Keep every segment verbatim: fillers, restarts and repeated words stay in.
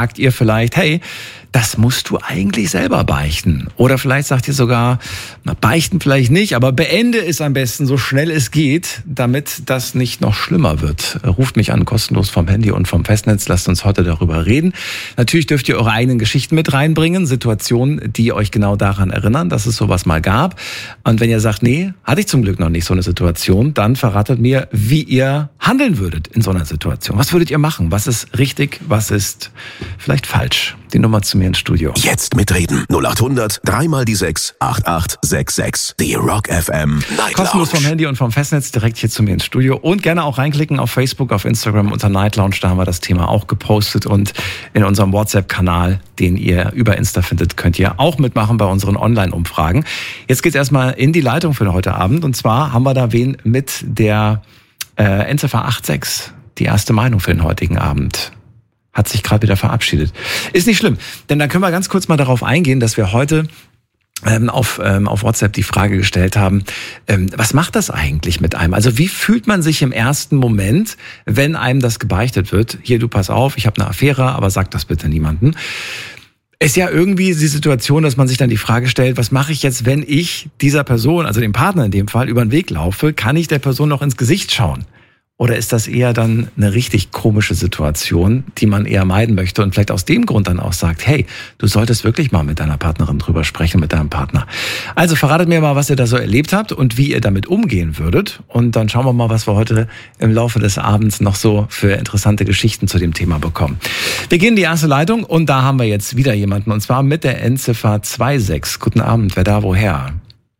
sagt ihr vielleicht, hey, das musst du eigentlich selber beichten. Oder vielleicht sagt ihr sogar, na, beichten vielleicht nicht, aber beende es am besten so schnell es geht, damit das nicht noch schlimmer wird. Ruft mich an, kostenlos vom Handy und vom Festnetz. Lasst uns heute darüber reden. Natürlich dürft ihr eure eigenen Geschichten mit reinbringen, Situationen, die euch genau daran erinnern, dass es sowas mal gab. Und wenn ihr sagt, nee, hatte ich zum Glück noch nicht so eine Situation, dann verratet mir, wie ihr handeln würdet in so einer Situation. Was würdet ihr machen? Was ist richtig? Was ist vielleicht falsch? Die Nummer zu mir ins Studio. Jetzt mitreden. null acht hundert, dreimal die sechs, acht acht sechs sechs. Die Rock F M Night Kostenlos Lounge. vom Handy und vom Festnetz direkt hier zu mir ins Studio. Und gerne auch reinklicken auf Facebook, auf Instagram unter Night Lounge. Da haben wir das Thema auch gepostet. Und in unserem WhatsApp-Kanal, den ihr über Insta findet, könnt ihr auch mitmachen bei unseren Online-Umfragen. Jetzt geht's erstmal in die Leitung für heute Abend. Und zwar haben wir da wen mit der äh, Endziffer acht sechs. Die erste Meinung für den heutigen Abend. Hat sich gerade wieder verabschiedet. Ist nicht schlimm, denn dann können wir ganz kurz mal darauf eingehen, dass wir heute ähm, auf, ähm, auf WhatsApp die Frage gestellt haben, ähm, was macht das eigentlich mit einem? Also wie fühlt man sich im ersten Moment, wenn einem das gebeichtet wird? Hier, du pass auf, ich habe eine Affäre, aber sag das bitte niemandem. Ist ja irgendwie die Situation, dass man sich dann die Frage stellt, was mache ich jetzt, wenn ich dieser Person, also dem Partner in dem Fall, über den Weg laufe? Kann ich der Person noch ins Gesicht schauen? Oder ist das eher dann eine richtig komische Situation, die man eher meiden möchte und vielleicht aus dem Grund dann auch sagt, hey, du solltest wirklich mal mit deiner Partnerin drüber sprechen, mit deinem Partner. Also verratet mir mal, was ihr da so erlebt habt und wie ihr damit umgehen würdet. Und dann schauen wir mal, was wir heute im Laufe des Abends noch so für interessante Geschichten zu dem Thema bekommen. Wir gehen in die erste Leitung und da haben wir jetzt wieder jemanden und zwar mit der Endziffer zwei sechs. Guten Abend, wer da, woher?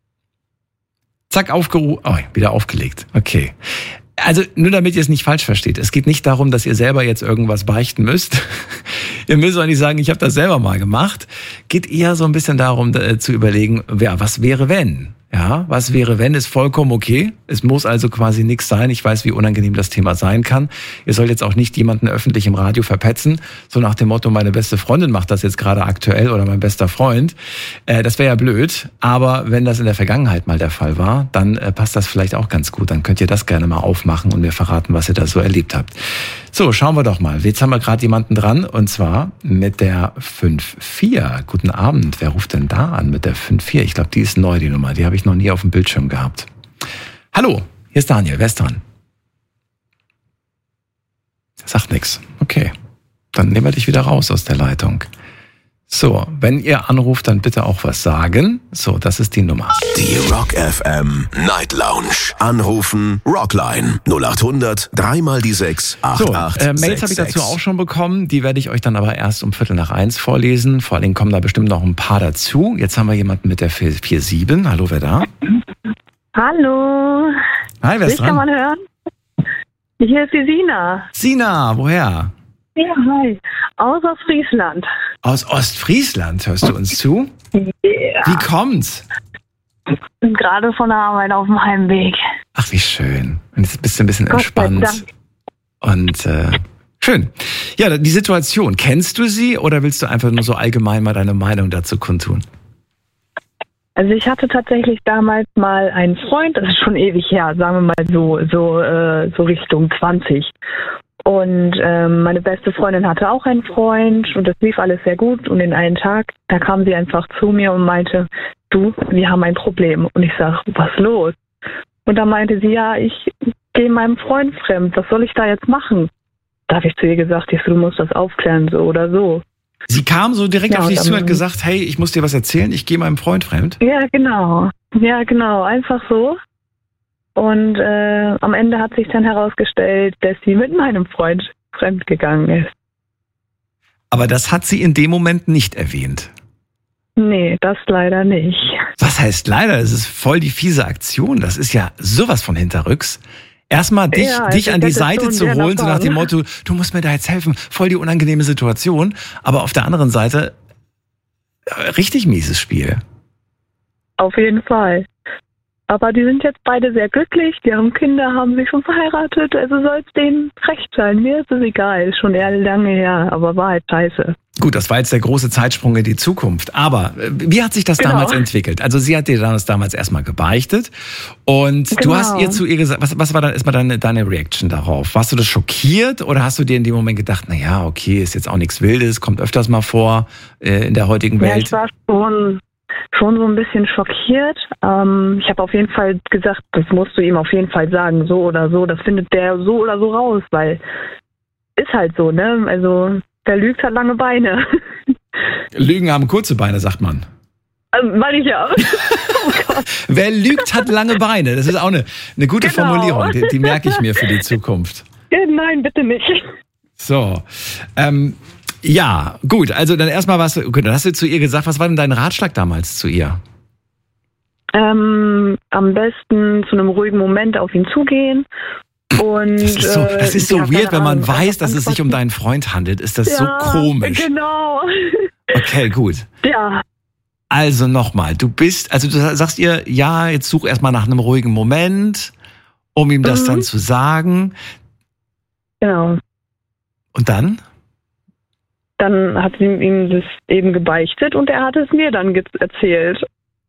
Zack, aufgerufen. Oh, wieder aufgelegt. Okay. Also nur damit ihr es nicht falsch versteht. Es geht nicht darum, dass ihr selber jetzt irgendwas beichten müsst. Ihr müsst auch nicht sagen, ich habe das selber mal gemacht. Geht eher so ein bisschen darum, äh, zu überlegen, ja, was wäre wenn? Ja, was wäre wenn, ist vollkommen okay. Es muss also quasi nichts sein. Ich weiß, wie unangenehm das Thema sein kann. Ihr sollt jetzt auch nicht jemanden öffentlich im Radio verpetzen, so nach dem Motto, meine beste Freundin macht das jetzt gerade aktuell oder mein bester Freund. Äh, das wäre ja blöd. Aber wenn das in der Vergangenheit mal der Fall war, dann äh, passt das vielleicht auch ganz gut. Dann könnt ihr das gerne mal aufmachen und mir verraten, was ihr da so erlebt habt. So, schauen wir doch mal. Jetzt haben wir gerade jemanden dran und zwar mit der fünf vier. Guten Abend. Wer ruft denn da an mit der fünf vier? Ich glaube, die ist neu, die Nummer. Die habe ich noch nie auf dem Bildschirm gehabt. Hallo, hier ist Daniel. Wer ist dran? Sagt nix. Okay, dann nehmen wir dich wieder raus aus der Leitung. So, wenn ihr anruft, dann bitte auch was sagen. So, das ist die Nummer. Die Rock F M Night Lounge. Anrufen, Rockline null acht hundert, dreimal die sechs, acht acht So, äh, Mails habe ich dazu auch schon bekommen. Die werde ich euch dann aber erst um Viertel nach eins vorlesen. Vor allem kommen da bestimmt noch ein paar dazu. Jetzt haben wir jemanden mit der vier sieben. Hallo, wer da? Hallo. Hi, wer ist Mich dran? kann man hören? Hier ist die Sina. Sina, woher? Ja, hi. Aus Ostfriesland. Aus Ostfriesland hörst du uns zu? Ja. Wie kommt's? Bin gerade von der Arbeit auf dem Heimweg. Ach, wie schön. Und jetzt bist du ein bisschen Gott sei entspannt. Dank. Und äh, schön. Ja, die Situation, kennst du sie oder willst du einfach nur so allgemein mal deine Meinung dazu kundtun? Also ich hatte tatsächlich damals mal einen Freund, das ist schon ewig her, sagen wir mal so, so, äh, so Richtung zwanzig. Und ähm, meine beste Freundin hatte auch einen Freund und das lief alles sehr gut. Und in einen Tag, da kam sie einfach zu mir und meinte, du, wir haben ein Problem. Und ich sag, was los? Und da meinte sie, ja, ich gehe meinem Freund fremd, was soll ich da jetzt machen? Da habe ich zu ihr gesagt, ich so, du musst das aufklären, so oder so. Sie kam so direkt Ja, auf dich und zu und dann- hat gesagt, hey, ich muss dir was erzählen, ich gehe meinem Freund fremd. Ja, genau. Ja, genau, einfach so. Und äh, am Ende hat sich dann herausgestellt, dass sie mit meinem Freund fremdgegangen ist. Aber das hat sie in dem Moment nicht erwähnt. Nee, das leider nicht. Was heißt leider? Das ist voll die fiese Aktion. Das ist ja sowas von hinterrücks. Erstmal dich, Ja, dich also an die das ist Seite schon zu sehr holen, so nach dem erfahren. Motto, du musst mir da jetzt helfen. Voll die unangenehme Situation. Aber auf der anderen Seite, äh, richtig mieses Spiel. Auf jeden Fall. Aber die sind jetzt beide sehr glücklich, die haben Kinder, haben sich schon verheiratet, also soll es denen recht sein. Mir ist es egal, ist schon eher lange her, aber war halt scheiße. Gut, das war jetzt der große Zeitsprung in die Zukunft. Aber wie hat sich das genau. damals entwickelt? Also sie hat dir das damals erstmal gebeichtet und genau. du hast ihr zu ihr gesagt, was, was war dann erstmal deine, deine Reaction darauf? Warst du das schockiert oder hast du dir in dem Moment gedacht, na ja, okay, ist jetzt auch nichts Wildes, kommt öfters mal vor äh, in der heutigen Welt? Ja, ich war schon, schon so ein bisschen schockiert. Ähm, ich habe auf jeden Fall gesagt, das musst du ihm auf jeden Fall sagen, so oder so. Das findet der so oder so raus, weil ist halt so, ne? Also wer lügt, hat lange Beine. Lügen haben kurze Beine, sagt man. Ähm, meine ich ja. Oh Gott. Wer lügt, hat lange Beine. Das ist auch eine, eine gute genau. Formulierung. Die, die merke ich mir für die Zukunft. Nein, bitte nicht. So. Ähm, ja, gut. Also dann erstmal was. Okay, dann hast du zu ihr gesagt, was war denn dein Ratschlag damals zu ihr? Ähm, am besten zu einem ruhigen Moment auf ihn zugehen. Und, das ist so, das ist so ja, weird, wenn man Ahnung, weiß, dass es sich um deinen Freund handelt. Ist das ja, so komisch? Genau. Okay, gut. Ja. Also nochmal, du bist, also du sagst ihr, ja, jetzt such erstmal nach einem ruhigen Moment, um ihm das mhm. dann zu sagen. Genau. Und dann? Dann hat sie ihm das eben gebeichtet und er hat es mir dann ge- erzählt.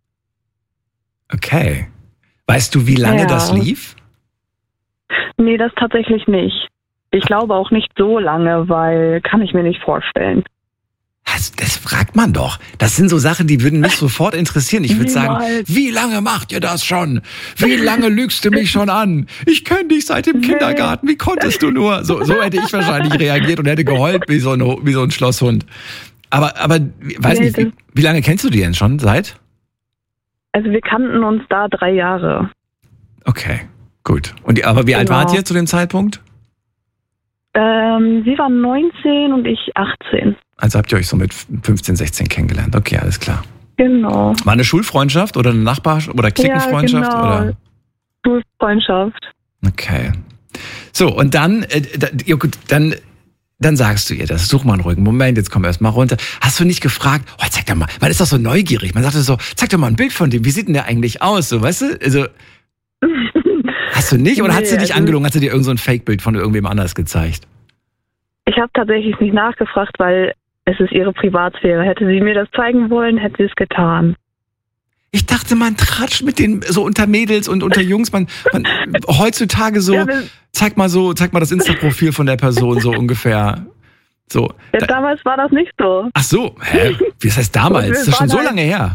Okay. Weißt du, wie lange ja. das lief? Nee, das tatsächlich nicht. Ich glaube auch nicht so lange, weil kann ich mir nicht vorstellen. Das, das fragt man doch. Das sind so Sachen, die würden mich sofort interessieren. Ich würde sagen, wie lange macht ihr das schon? Wie lange lügst du mich schon an? Ich kenne dich seit dem Kindergarten. Wie konntest du nur? So, so hätte ich wahrscheinlich reagiert und hätte geheult wie so ein, wie so ein Schlosshund. Aber, aber weiß nee, nicht, wie, wie lange kennst du die denn schon? Seit? Also wir kannten uns da drei Jahre. Okay, gut. Und die, aber wie genau. alt wart ihr zu dem Zeitpunkt? Ähm, sie war neunzehn und ich achtzehn. Also habt ihr euch so mit fünfzehn, sechzehn kennengelernt. Okay, alles klar. Genau. War eine Schulfreundschaft oder eine Nachbar- oder Klickenfreundschaft? Ja, genau. Oder? Schulfreundschaft. Okay. So, und dann, äh, da, ja gut, dann, dann sagst du ihr das. Such mal einen ruhigen Moment, jetzt komm erst mal runter. Hast du nicht gefragt, oh, zeig doch mal, man ist doch so neugierig. Man sagt so, zeig doch mal ein Bild von dem. Wie sieht denn der eigentlich aus? So, weißt du? Also, hast du nicht? Oder nee, hat sie dich also angelogen? Hat sie dir irgend so ein Fake-Bild von irgendwem anders gezeigt? Ich habe tatsächlich nicht nachgefragt, weil es ist ihre Privatsphäre. Hätte sie mir das zeigen wollen, hätte sie es getan. Ich dachte, man tratscht mit den so unter Mädels und unter Jungs. Man, man heutzutage so, ja, zeig mal so, zeig mal das Insta-Profil von der Person so ungefähr. So. Ja, da, damals war das nicht so. Ach so, hä? Wie das heißt damals? Das ist schon so lange her.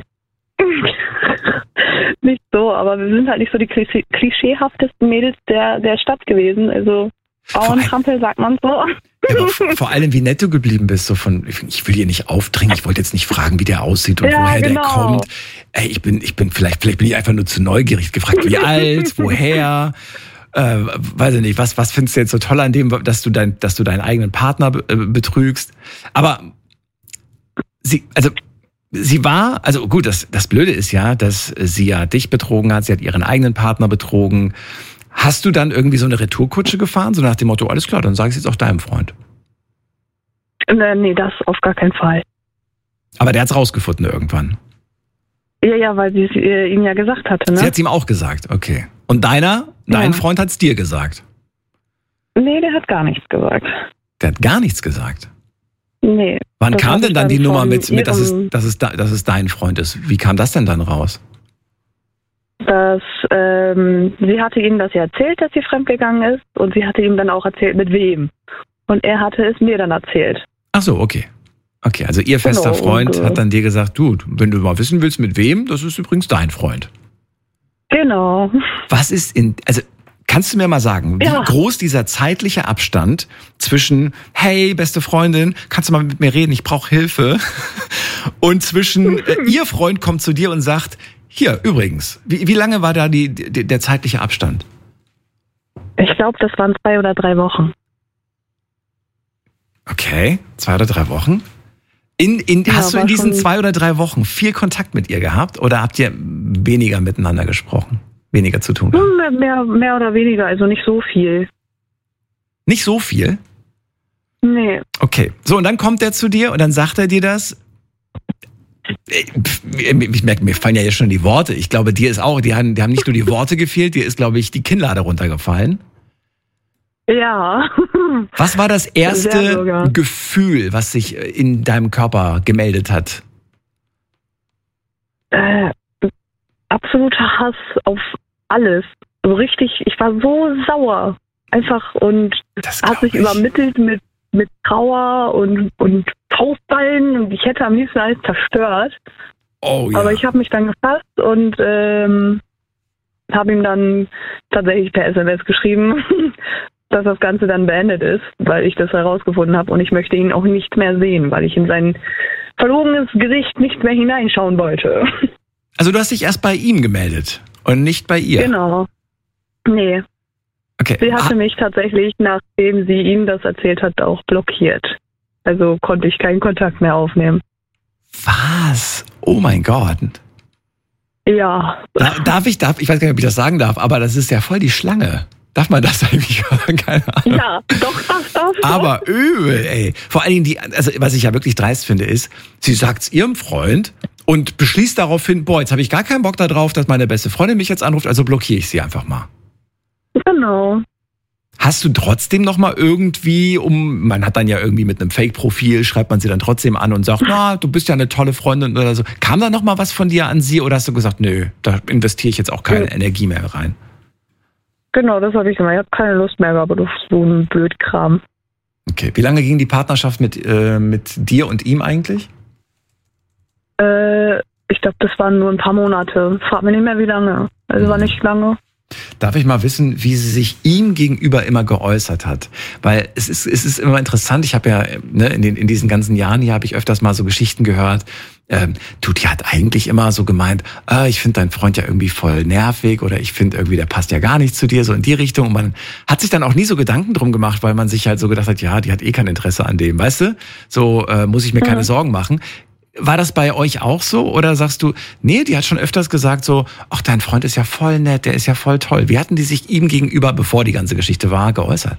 Nicht so, aber wir sind halt nicht so die klischee- klischeehaftesten Mädels der, der Stadt gewesen. Also Bauerntrampel sagt man so. Ja, aber vor, vor allem, wie nett du geblieben bist. So von, ich will hier nicht aufdringen, ich wollte jetzt nicht fragen, wie der aussieht und ja, woher genau. der kommt. Ey, ich bin, ich bin vielleicht, vielleicht bin ich einfach nur zu neugierig gefragt, wie alt, woher. Äh, weiß ich nicht, was, was findest du jetzt so toll an dem, dass du dein, dass du deinen eigenen Partner be- betrügst? Aber sie, also sie war, also gut, das, das Blöde ist ja, dass sie ja dich betrogen hat, sie hat ihren eigenen Partner betrogen. Hast du dann irgendwie so eine Retourkutsche gefahren, so nach dem Motto, alles klar, dann sag ich es jetzt auch deinem Freund? Äh, nee, das auf gar keinen Fall. Aber der hat's rausgefunden irgendwann? Ja, ja, weil sie es äh, ihm ja gesagt hatte, ne? Sie hat's ihm auch gesagt, okay. Und deiner, dein ja. Freund hat's dir gesagt? Nee, der hat gar nichts gesagt. Der hat gar nichts gesagt? Nee. Wann kam denn dann die Nummer mit, mit dass, es, dass, es, dass es dein Freund ist? Wie kam das denn dann raus? Dass ähm, sie hatte ihm das ja erzählt, dass sie fremdgegangen ist, und sie hatte ihm dann auch erzählt, mit wem. Und er hatte es mir dann erzählt. Ach so, okay. Okay, also ihr fester genau, Freund und, hat dann dir gesagt, du, wenn du mal wissen willst, mit wem, das ist übrigens dein Freund. Genau. Was ist in, also kannst du mir mal sagen, wie ja. groß dieser zeitliche Abstand zwischen, hey, beste Freundin, kannst du mal mit mir reden, ich brauche Hilfe, und zwischen, äh, ihr Freund kommt zu dir und sagt, hier, übrigens, wie, wie lange war da die, die, der zeitliche Abstand? Ich glaube, das waren zwei oder drei Wochen. Okay, zwei oder drei Wochen. In, in, ja, hast du in diesen zwei oder drei Wochen viel Kontakt mit ihr gehabt oder habt ihr weniger miteinander gesprochen? Weniger zu tun gehabt? Mehr, mehr, mehr oder weniger, also nicht so viel. Nicht so viel? Nee. Okay, so, und dann kommt er zu dir und dann sagt er dir das. Ich merke, mir fallen ja jetzt schon die Worte. Ich glaube, dir ist auch, die haben, die haben nicht nur die Worte gefehlt, dir ist, glaube ich, die Kinnlade runtergefallen. Ja. Was war das erste Gefühl, was sich in deinem Körper gemeldet hat? Äh, absoluter Hass auf alles. So richtig, ich war so sauer. Einfach und hat sich ich. übermittelt mit, mit Trauer und, und Faustballen und ich hätte am liebsten alles zerstört. Oh, ja. Aber ich habe mich dann gefasst und ähm, habe ihm dann tatsächlich per S M S geschrieben, dass das Ganze dann beendet ist, weil ich das herausgefunden habe und ich möchte ihn auch nicht mehr sehen, weil ich in sein verlogenes Gesicht nicht mehr hineinschauen wollte. Also du hast dich erst bei ihm gemeldet und nicht bei ihr? Genau. Nee. Okay. Sie hatte ah. mich tatsächlich, nachdem sie ihm das erzählt hat, auch blockiert. Also konnte ich keinen Kontakt mehr aufnehmen. Was? Oh mein Gott. Ja. Da, darf ich, darf, ich weiß gar nicht, ob ich das sagen darf, aber das ist ja voll die Schlange. Darf man das eigentlich? Keine Ahnung. Ja, doch, das darf ich. Aber übel, ey. Vor allen Dingen, die, also was ich ja wirklich dreist finde, ist, sie sagt's ihrem Freund und beschließt daraufhin, boah, jetzt habe ich gar keinen Bock darauf, dass meine beste Freundin mich jetzt anruft, also blockiere ich sie einfach mal. Genau. Hast du trotzdem noch mal irgendwie, um, man hat dann ja irgendwie mit einem Fake-Profil, schreibt man sie dann trotzdem an und sagt, na, du bist ja eine tolle Freundin oder so. Kam da noch mal was von dir an sie oder hast du gesagt, nö, da investiere ich jetzt auch keine ja. Energie mehr rein? Genau, das habe ich gemacht. Ich habe keine Lust mehr gehabt auf so einen Blödkram. Okay, wie lange ging die Partnerschaft mit, äh, mit dir und ihm eigentlich? Äh, ich glaube, das waren nur ein paar Monate. Frag mich nicht mehr, wie lange. Also war nicht lange. Darf ich mal wissen, wie sie sich ihm gegenüber immer geäußert hat? Weil es ist, es ist immer interessant, ich habe ja ne, in, den, in diesen ganzen Jahren hier habe ich öfters mal so Geschichten gehört, ähm, du, die hat eigentlich immer so gemeint, äh, ich finde deinen Freund ja irgendwie voll nervig oder ich finde irgendwie, der passt ja gar nicht zu dir, so in die Richtung. Und man hat sich dann auch nie so Gedanken drum gemacht, weil man sich halt so gedacht hat, ja, die hat eh kein Interesse an dem, weißt du? So äh, muss ich mir keine mhm. Sorgen machen. War das bei euch auch so? Oder sagst du, nee, die hat schon öfters gesagt so, ach, dein Freund ist ja voll nett, der ist ja voll toll. Wie hatten die sich ihm gegenüber, bevor die ganze Geschichte war, geäußert?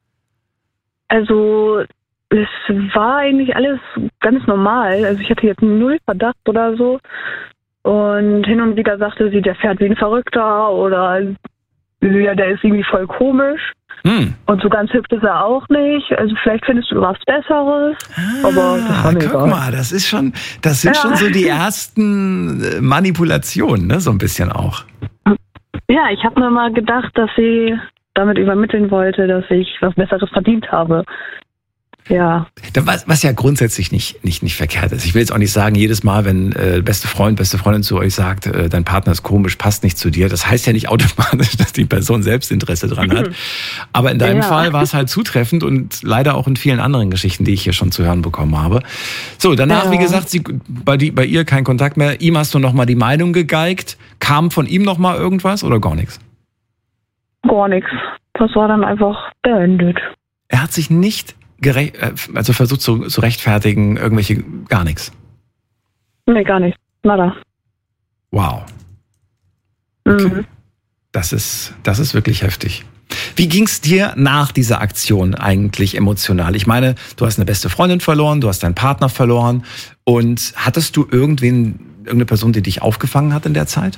Also, es war eigentlich alles ganz normal. Also ich hatte jetzt null Verdacht oder so. Und hin und wieder sagte sie, der fährt wie ein Verrückter oder ja, der ist irgendwie voll komisch. Hm. Und so ganz hübsch ist er auch nicht. Also vielleicht findest du was Besseres. Ah, aber das war mir guck egal. mal, das ist schon, das sind ja. schon so die ersten Manipulationen, ne, so ein bisschen auch. Ja, ich habe mir mal gedacht, dass sie damit übermitteln wollte, dass ich was Besseres verdient habe. Ja. Was, was ja grundsätzlich nicht, nicht, nicht verkehrt ist. Ich will jetzt auch nicht sagen, jedes Mal, wenn äh, beste Freund, beste Freundin zu euch sagt, äh, dein Partner ist komisch, passt nicht zu dir, das heißt ja nicht automatisch, dass die Person selbst Interesse dran hat. Aber in deinem ja. Fall war es halt zutreffend und leider auch in vielen anderen Geschichten, die ich hier schon zu hören bekommen habe. So, danach, ja. wie gesagt, sie, bei, die, bei ihr kein Kontakt mehr. Ihm hast du nochmal die Meinung gegeigt. Kam von ihm nochmal irgendwas oder gar nichts? Gar nichts. Das war dann einfach beendet. Er hat sich nicht Gerecht, also versucht zu, zu rechtfertigen, irgendwelche, gar nichts? Nee, gar nichts. Nada. Wow. Okay. Mhm. Das ist, das ist wirklich heftig. Wie ging's dir nach dieser Aktion eigentlich emotional? Ich meine, du hast eine beste Freundin verloren, du hast deinen Partner verloren und hattest du irgendwen, irgendeine Person, die dich aufgefangen hat in der Zeit?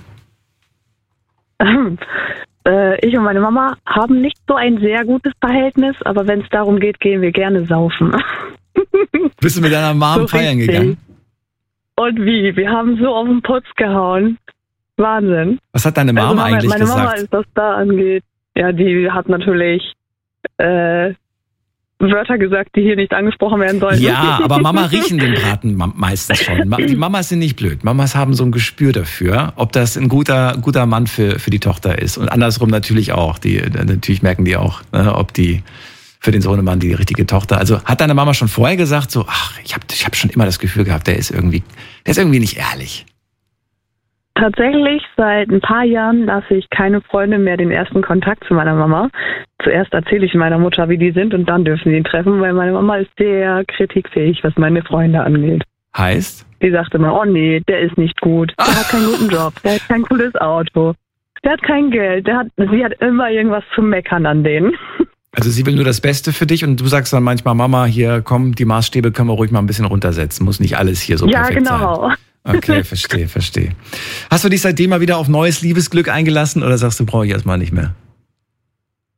Ich und meine Mama haben nicht so ein sehr gutes Verhältnis, aber wenn es darum geht, gehen wir gerne saufen. Bist du mit deiner Mom so feiern richtig. gegangen? Und wie? Wir haben so auf den Putz gehauen. Wahnsinn. Was hat deine Mom also Mama, eigentlich meine gesagt? Meine Mama ist, was da angeht. Ja, die hat natürlich äh, Wörter gesagt, die hier nicht angesprochen werden sollen. Ja, aber Mama riechen den Braten meistens schon. Die Mamas sind nicht blöd. Mamas haben so ein Gespür dafür, ob das ein guter guter Mann für für die Tochter ist. Und andersrum natürlich auch. Die natürlich merken die auch, ne, ob die für den Sohnemann die richtige Tochter. Also hat deine Mama schon vorher gesagt, so, ach, ich habe ich hab schon immer das Gefühl gehabt, der ist irgendwie, der ist irgendwie nicht ehrlich. Tatsächlich, seit ein paar Jahren lasse ich keine Freunde mehr den ersten Kontakt zu meiner Mama. Zuerst erzähle ich meiner Mutter, wie die sind und dann dürfen sie ihn treffen, weil meine Mama ist sehr kritikfähig, was meine Freunde angeht. Heißt? Die sagt immer, oh nee, der ist nicht gut, der hat keinen guten Job, der hat kein cooles Auto, der hat kein Geld, der hat, sie hat immer irgendwas zu meckern an denen. Also sie will nur das Beste für dich und du sagst dann manchmal, Mama, hier, komm, die Maßstäbe können wir ruhig mal ein bisschen runtersetzen, muss nicht alles hier so ja, perfekt genau. sein. Ja, genau. Okay, verstehe, verstehe. Hast du dich seitdem mal wieder auf neues Liebesglück eingelassen oder sagst du, brauche ich erstmal nicht mehr?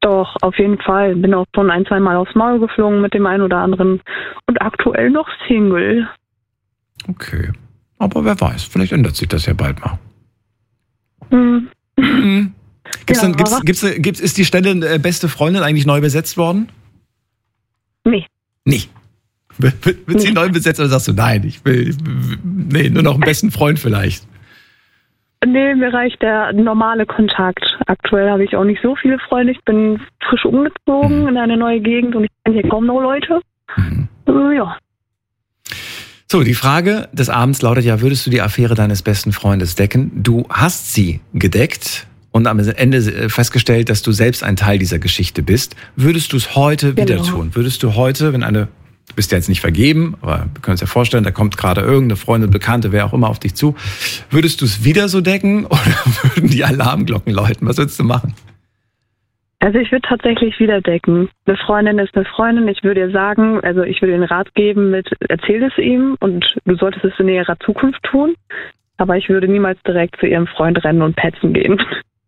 Doch, auf jeden Fall. Bin auch schon ein, zwei Mal aufs Maul geflogen mit dem einen oder anderen und aktuell noch Single. Okay. Aber wer weiß, vielleicht ändert sich das ja bald mal. Hm. Mhm. Gibt's Ja. denn, gibt's, gibt's, gibt's, ist die Stelle äh, beste Freundin eigentlich neu besetzt worden? Nee. Nee. Wird, wird wird sie Nee. neu besetzt oder sagst du, nein, ich will, ich will- nee, nur noch einen besten Freund vielleicht? Nee, mir reicht der normale Kontakt. Aktuell habe ich auch nicht so viele Freunde. Ich bin frisch umgezogen Mhm. in eine neue Gegend und ich kenne hier kaum noch Leute. Mhm. Äh, ja. So, die Frage des Abends lautet ja, würdest du die Affäre deines besten Freundes decken? Du hast sie gedeckt und am Ende festgestellt, dass du selbst ein Teil dieser Geschichte bist. Würdest du es heute wieder Genau. tun? Würdest du heute, wenn eine, du bist ja jetzt nicht vergeben, aber wir können uns ja vorstellen, da kommt gerade irgendeine Freundin, Bekannte, wer auch immer auf dich zu. Würdest du es wieder so decken oder würden die Alarmglocken läuten? Was würdest du machen? Also ich würde tatsächlich wieder decken. Eine Freundin ist eine Freundin. Ich würde ihr sagen, also ich würde den Rat geben mit, erzähl es ihm und du solltest es in näherer Zukunft tun. Aber ich würde niemals direkt zu ihrem Freund rennen und petzen gehen.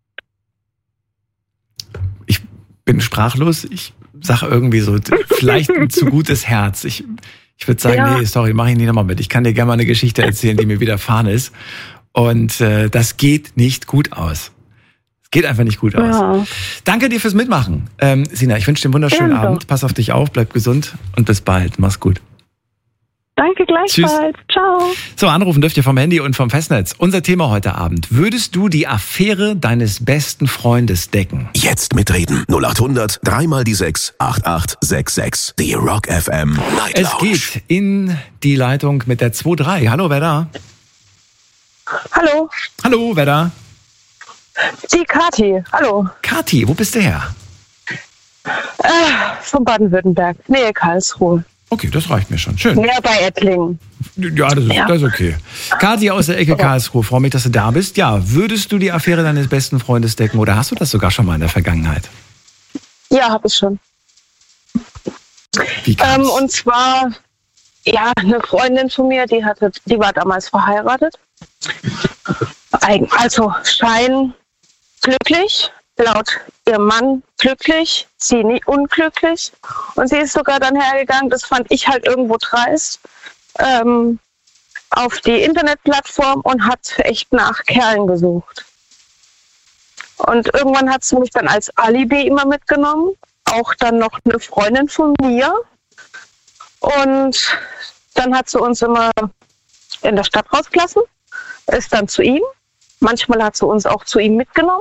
Ich bin sprachlos. Ich sage irgendwie so, vielleicht ein zu gutes Herz. Ich, ich würde sagen, Ja. nee, sorry, mach ich nicht nochmal mit. Ich kann dir gerne mal eine Geschichte erzählen, die mir widerfahren ist. Und äh, das geht nicht gut aus. Es geht einfach nicht gut aus. Ja. Danke dir fürs Mitmachen. Ähm, Sina, ich wünsche dir einen wunderschönen Gerne doch. Abend. Pass auf dich auf, bleib gesund und bis bald. Mach's gut. Danke gleichfalls. Ciao. So, anrufen dürft ihr vom Handy und vom Festnetz. Unser Thema heute Abend. Würdest du die Affäre deines besten Freundes decken? Jetzt mitreden. null acht hundert, dreimal die sechs, acht acht sechs sechs. Die Rock F M Night Es Lounge. geht in die Leitung mit der zwei drei. Hallo, wer da? Hallo, Hallo, wer da? die Kathi. Hallo, Kathi, wo bist du her? äh, von Baden-Württemberg, Nähe Karlsruhe, Okay, das reicht mir schon. Schön. näher bei Ettlingen. Ja, das ist, Ja. das ist okay. Kathi aus der Ecke Karlsruhe, freue mich, dass du da bist. Ja, würdest du die Affäre deines besten Freundes decken oder hast du das sogar schon mal in der Vergangenheit? Ja, habe ich schon. Wie kam's? Ähm, und zwar, ja, eine Freundin von mir, die hatte, die war damals verheiratet. Eig- Also Schein glücklich, laut ihrem Mann glücklich, sie nie unglücklich. Und sie ist sogar dann hergegangen, das fand ich halt irgendwo dreist, ähm, auf die Internetplattform und hat echt nach Kerlen gesucht. Und irgendwann hat sie mich dann als Alibi immer mitgenommen, auch dann noch eine Freundin von mir. Und dann hat sie uns immer in der Stadt rausgelassen, ist dann zu ihm. Manchmal hat sie uns auch zu ihm mitgenommen.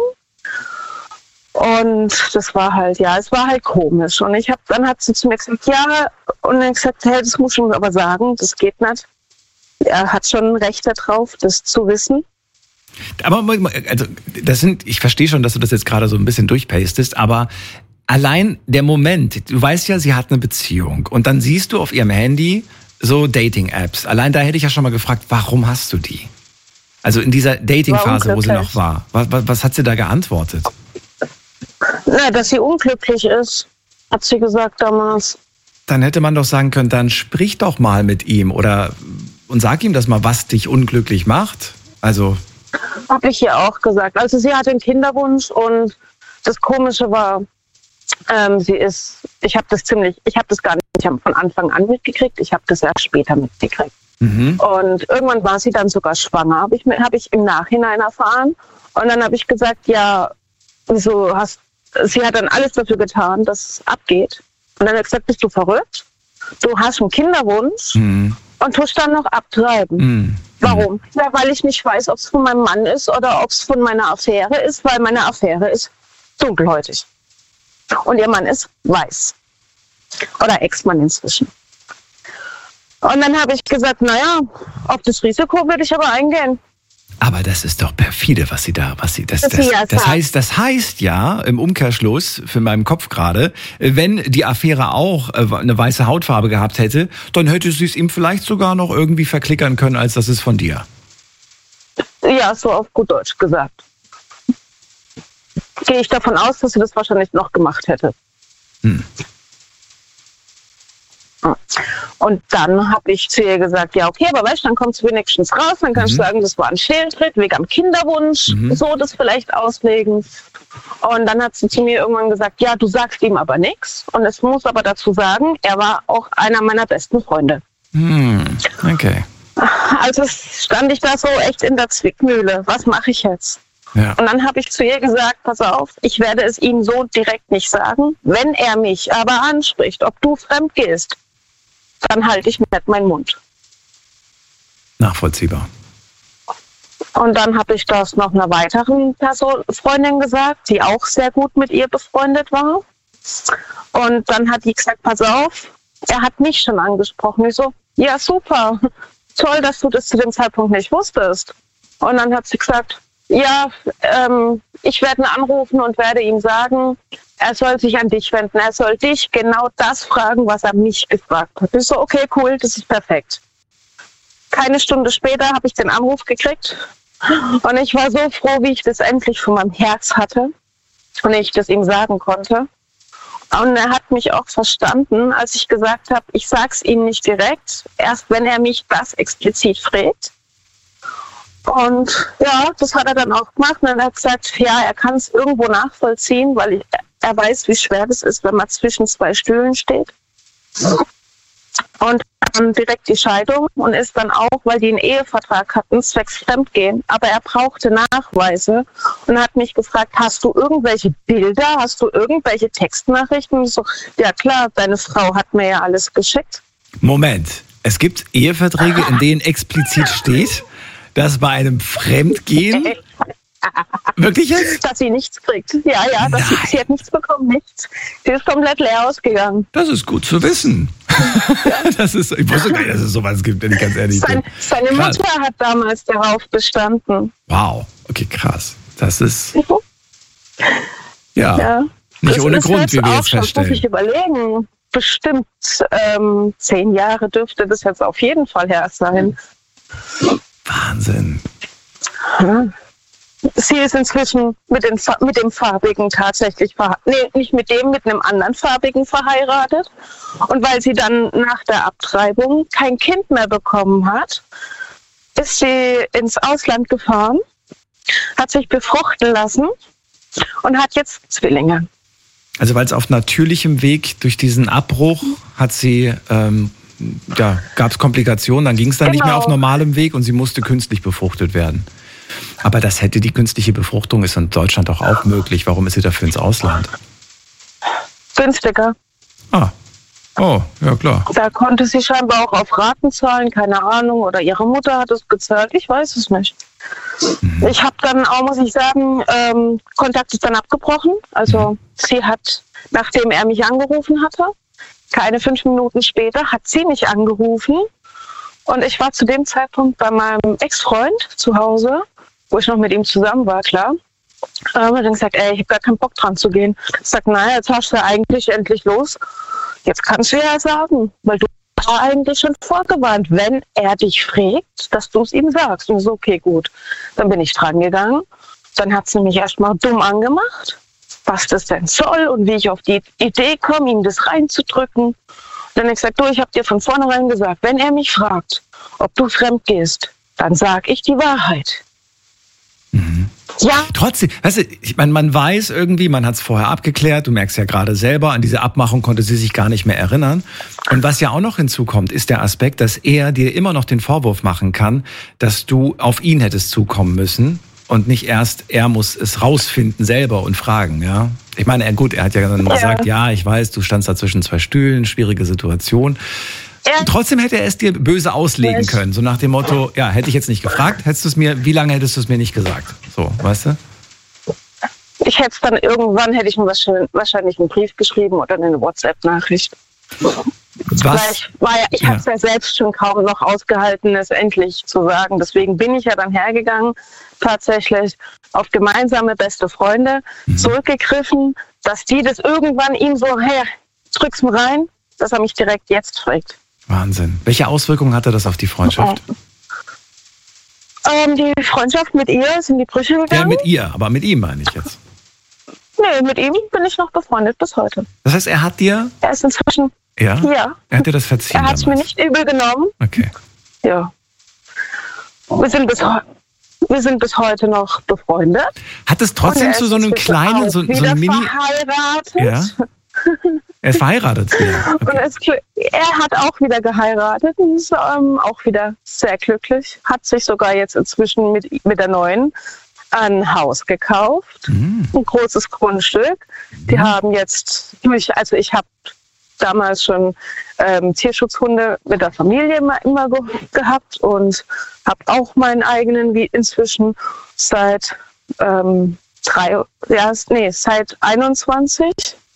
Und das war halt, ja, es war halt komisch. Und ich hab, dann hat sie zu mir gesagt, ja, und dann gesagt, hey, das muss ich mir aber sagen, das geht nicht. Er hat schon ein Recht darauf, das zu wissen. Aber also, das sind, ich verstehe schon, dass du das jetzt gerade so ein bisschen durchpastest, aber allein der Moment, du weißt ja, sie hat eine Beziehung und dann siehst du auf ihrem Handy so Dating-Apps. Allein da hätte ich ja schon mal gefragt, warum hast du die? Also in dieser Dating-Phase, wo sie noch war. Was, was, was hat sie da geantwortet? Na, dass sie unglücklich ist, hat sie gesagt damals. Dann hätte man doch sagen können, dann sprich doch mal mit ihm oder und sag ihm das mal, was dich unglücklich macht. Also Habe ich ihr auch gesagt. Also sie hatte einen Kinderwunsch und das Komische war, ähm, sie ist, ich habe das ziemlich, ich habe das gar nicht von Anfang an mitgekriegt, ich habe das erst später mitgekriegt. mhm. Und irgendwann war sie dann sogar schwanger, habe ich, mir- hab ich im Nachhinein erfahren. Und dann habe ich gesagt, ja, wieso hast, sie hat dann alles dafür getan, dass es abgeht. Und dann hat sie gesagt, bist du verrückt? Du hast einen Kinderwunsch Mhm. und tust dann noch abtreiben. Mhm. Warum? Ja, weil ich nicht weiß, ob es von meinem Mann ist oder ob es von meiner Affäre ist, weil meine Affäre ist dunkelhäutig. Und ihr Mann ist weiß. Oder Ex-Mann inzwischen. Und dann habe ich gesagt, naja, auf das Risiko würde ich aber eingehen. Aber das ist doch perfide, was sie da, was sie, das, Was das, sie ja das sagt. heißt, das heißt ja im Umkehrschluss für meinen Kopf gerade, wenn die Affäre auch äh, eine weiße Hautfarbe gehabt hätte, dann hätte sie es ihm vielleicht sogar noch irgendwie verklickern können, als das ist von dir. Ja, so auf gut Deutsch gesagt. Gehe ich davon aus, dass sie das wahrscheinlich noch gemacht hätte. Hm. Und dann habe ich zu ihr gesagt, ja okay, aber weißt du, dann kommst du wenigstens raus, dann kannst du mhm. sagen, das war ein Fehltritt wegen am Kinderwunsch, mhm. so das vielleicht auslegen. Und dann hat sie zu mir irgendwann gesagt, ja, du sagst ihm aber nichts. Und es muss aber dazu sagen, er war auch einer meiner besten Freunde. Mhm. Okay. Also stand ich da so echt in der Zwickmühle. Was mache ich jetzt? Ja. Und dann habe ich zu ihr gesagt, pass auf, ich werde es ihm so direkt nicht sagen. Wenn er mich aber anspricht, ob du fremd gehst, dann halte ich nicht meinen Mund. Nachvollziehbar. Und dann habe ich das noch einer weiteren Person, Freundin gesagt, die auch sehr gut mit ihr befreundet war. Und dann hat die gesagt, pass auf, er hat mich schon angesprochen. Ich so, ja super, toll, dass du das zu dem Zeitpunkt nicht wusstest. Und dann hat sie gesagt, ja, ähm, ich werde ihn anrufen und werde ihm sagen, er soll sich an dich wenden. Er soll dich genau das fragen, was er mich gefragt hat. Ich so, okay, cool, das ist perfekt. Keine Stunde später habe ich den Anruf gekriegt und ich war so froh, wie ich das endlich von meinem Herz hatte und ich das ihm sagen konnte. Und er hat mich auch verstanden, als ich gesagt habe, ich sag's ihm nicht direkt, erst wenn er mich das explizit fragt. Und ja, das hat er dann auch gemacht und er hat gesagt, ja, er kann es irgendwo nachvollziehen, weil ich, er weiß, wie schwer das ist, wenn man zwischen zwei Stühlen steht. Und dann direkt die Scheidung und ist dann auch, weil die einen Ehevertrag hatten, zwecks Fremdgehen, aber er brauchte Nachweise und hat mich gefragt, hast du irgendwelche Bilder, hast du irgendwelche Textnachrichten? Und ich so, ja klar, deine Frau hat mir ja alles geschickt. Moment, es gibt Eheverträge, in denen explizit steht, dass bei einem Fremdgehen wirklich jetzt? Dass sie nichts kriegt. Ja, ja, dass sie, sie hat nichts bekommen, nichts. Sie ist komplett leer ausgegangen. Das ist gut zu wissen. Das ist, ich wusste gar nicht, dass es sowas gibt, wenn ich ganz ehrlich Sein, bin. Seine krass. Mutter hat damals darauf bestanden. Wow, okay, krass. Das ist, ja, ja. nicht das ohne Grund, wie wir jetzt schon, feststellen. Muss ich überlegen. Bestimmt ähm, zehn Jahre dürfte das jetzt auf jeden Fall her sein. Wahnsinn. Ja. Sie ist inzwischen mit, den, mit dem Farbigen tatsächlich verheiratet. Nee, nicht mit dem, mit einem anderen Farbigen verheiratet. Und weil sie dann nach der Abtreibung kein Kind mehr bekommen hat, ist sie ins Ausland gefahren, hat sich befruchten lassen und hat jetzt Zwillinge. Also weil es auf natürlichem Weg durch diesen Abbruch hat sie, ähm, ja, gab es Komplikationen, dann ging es dann genau. nicht mehr auf normalem Weg und sie musste künstlich befruchtet werden. Aber das hätte die künstliche Befruchtung, ist in Deutschland doch auch möglich. Warum ist sie dafür ins Ausland? Günstiger. Ah, oh, ja klar. Da konnte sie scheinbar auch auf Raten zahlen, keine Ahnung. Oder ihre Mutter hat es gezahlt, ich weiß es nicht. Mhm. Ich habe dann auch, muss ich sagen, ähm, Kontakt ist dann abgebrochen. Also mhm. sie hat, nachdem er mich angerufen hatte, keine fünf Minuten später hat sie mich angerufen. Und ich war zu dem Zeitpunkt bei meinem Ex-Freund zu Hause, wo ich noch mit ihm zusammen war, klar. Und habe dann gesagt, ey, ich habe gar keinen Bock dran zu gehen. Ich sag, naja, jetzt hast du ja eigentlich endlich los. Jetzt kannst du ja sagen, weil du hast eigentlich schon vorgewarnt, wenn er dich fragt, dass du es ihm sagst. Und so, okay, gut. Dann bin ich dran gegangen. Dann hat sie mich erstmal dumm angemacht, was das denn soll und wie ich auf die Idee komme, ihm das reinzudrücken. Dann habe ich gesagt, du, ich habe dir von vornherein gesagt, wenn er mich fragt, ob du fremd gehst, dann sag ich die Wahrheit. Mhm. Ja. Trotzdem, weißt du, ich meine, man weiß irgendwie, man hat es vorher abgeklärt, du merkst ja gerade selber, an diese Abmachung konnte sie sich gar nicht mehr erinnern. Und was ja auch noch hinzukommt, ist der Aspekt, dass er dir immer noch den Vorwurf machen kann, dass du auf ihn hättest zukommen müssen. Und nicht erst, er muss es rausfinden selber und fragen, ja. Ich meine, er, gut, er hat ja dann ja. gesagt, ja, ich weiß, du standst da zwischen zwei Stühlen, schwierige Situation. Ja. Und trotzdem hätte er es dir böse auslegen Was? können, so nach dem Motto, ja, hätte ich jetzt nicht gefragt, hättest du es mir, wie lange hättest du es mir nicht gesagt? So, weißt du? Ich hätte es dann irgendwann, hätte ich mir wahrscheinlich einen Brief geschrieben oder eine WhatsApp-Nachricht. Was? Ich, war ja, ich ja. habe es ja selbst schon kaum noch ausgehalten, es endlich zu sagen. Deswegen bin ich ja dann hergegangen, tatsächlich auf gemeinsame beste Freunde mhm. zurückgegriffen, dass die das irgendwann ihm so, hey, drück's mir rein, dass er mich direkt jetzt fragt. Wahnsinn. Welche Auswirkungen hatte das auf die Freundschaft? Ähm, die Freundschaft mit ihr ist in die Brüche gegangen. Ja, mit ihr, aber mit ihm meine ich jetzt. Nee, mit ihm bin ich noch befreundet bis heute. Das heißt, er hat dir... Er ist inzwischen... Ja? Ja. Er hat dir das verziehen Er hat es mir nicht übel genommen. Okay. Ja. Wir sind bis, wir sind bis heute noch befreundet. Hat es trotzdem zu so einem kleinen, so, so einem Mini... verheiratet. Ja. Er ist verheiratet. Ja. Okay. Und es, er hat auch wieder geheiratet und ist ähm, auch wieder sehr glücklich. Hat sich sogar jetzt inzwischen mit, mit der Neuen ein Haus gekauft. Mhm. Ein großes Grundstück. Die mhm. haben jetzt durch, also ich habe damals schon ähm, Tierschutzhunde mit der Familie immer, immer ge- gehabt und habe auch meinen eigenen, wie inzwischen seit ähm, drei, ja, nee, seit einundzwanzig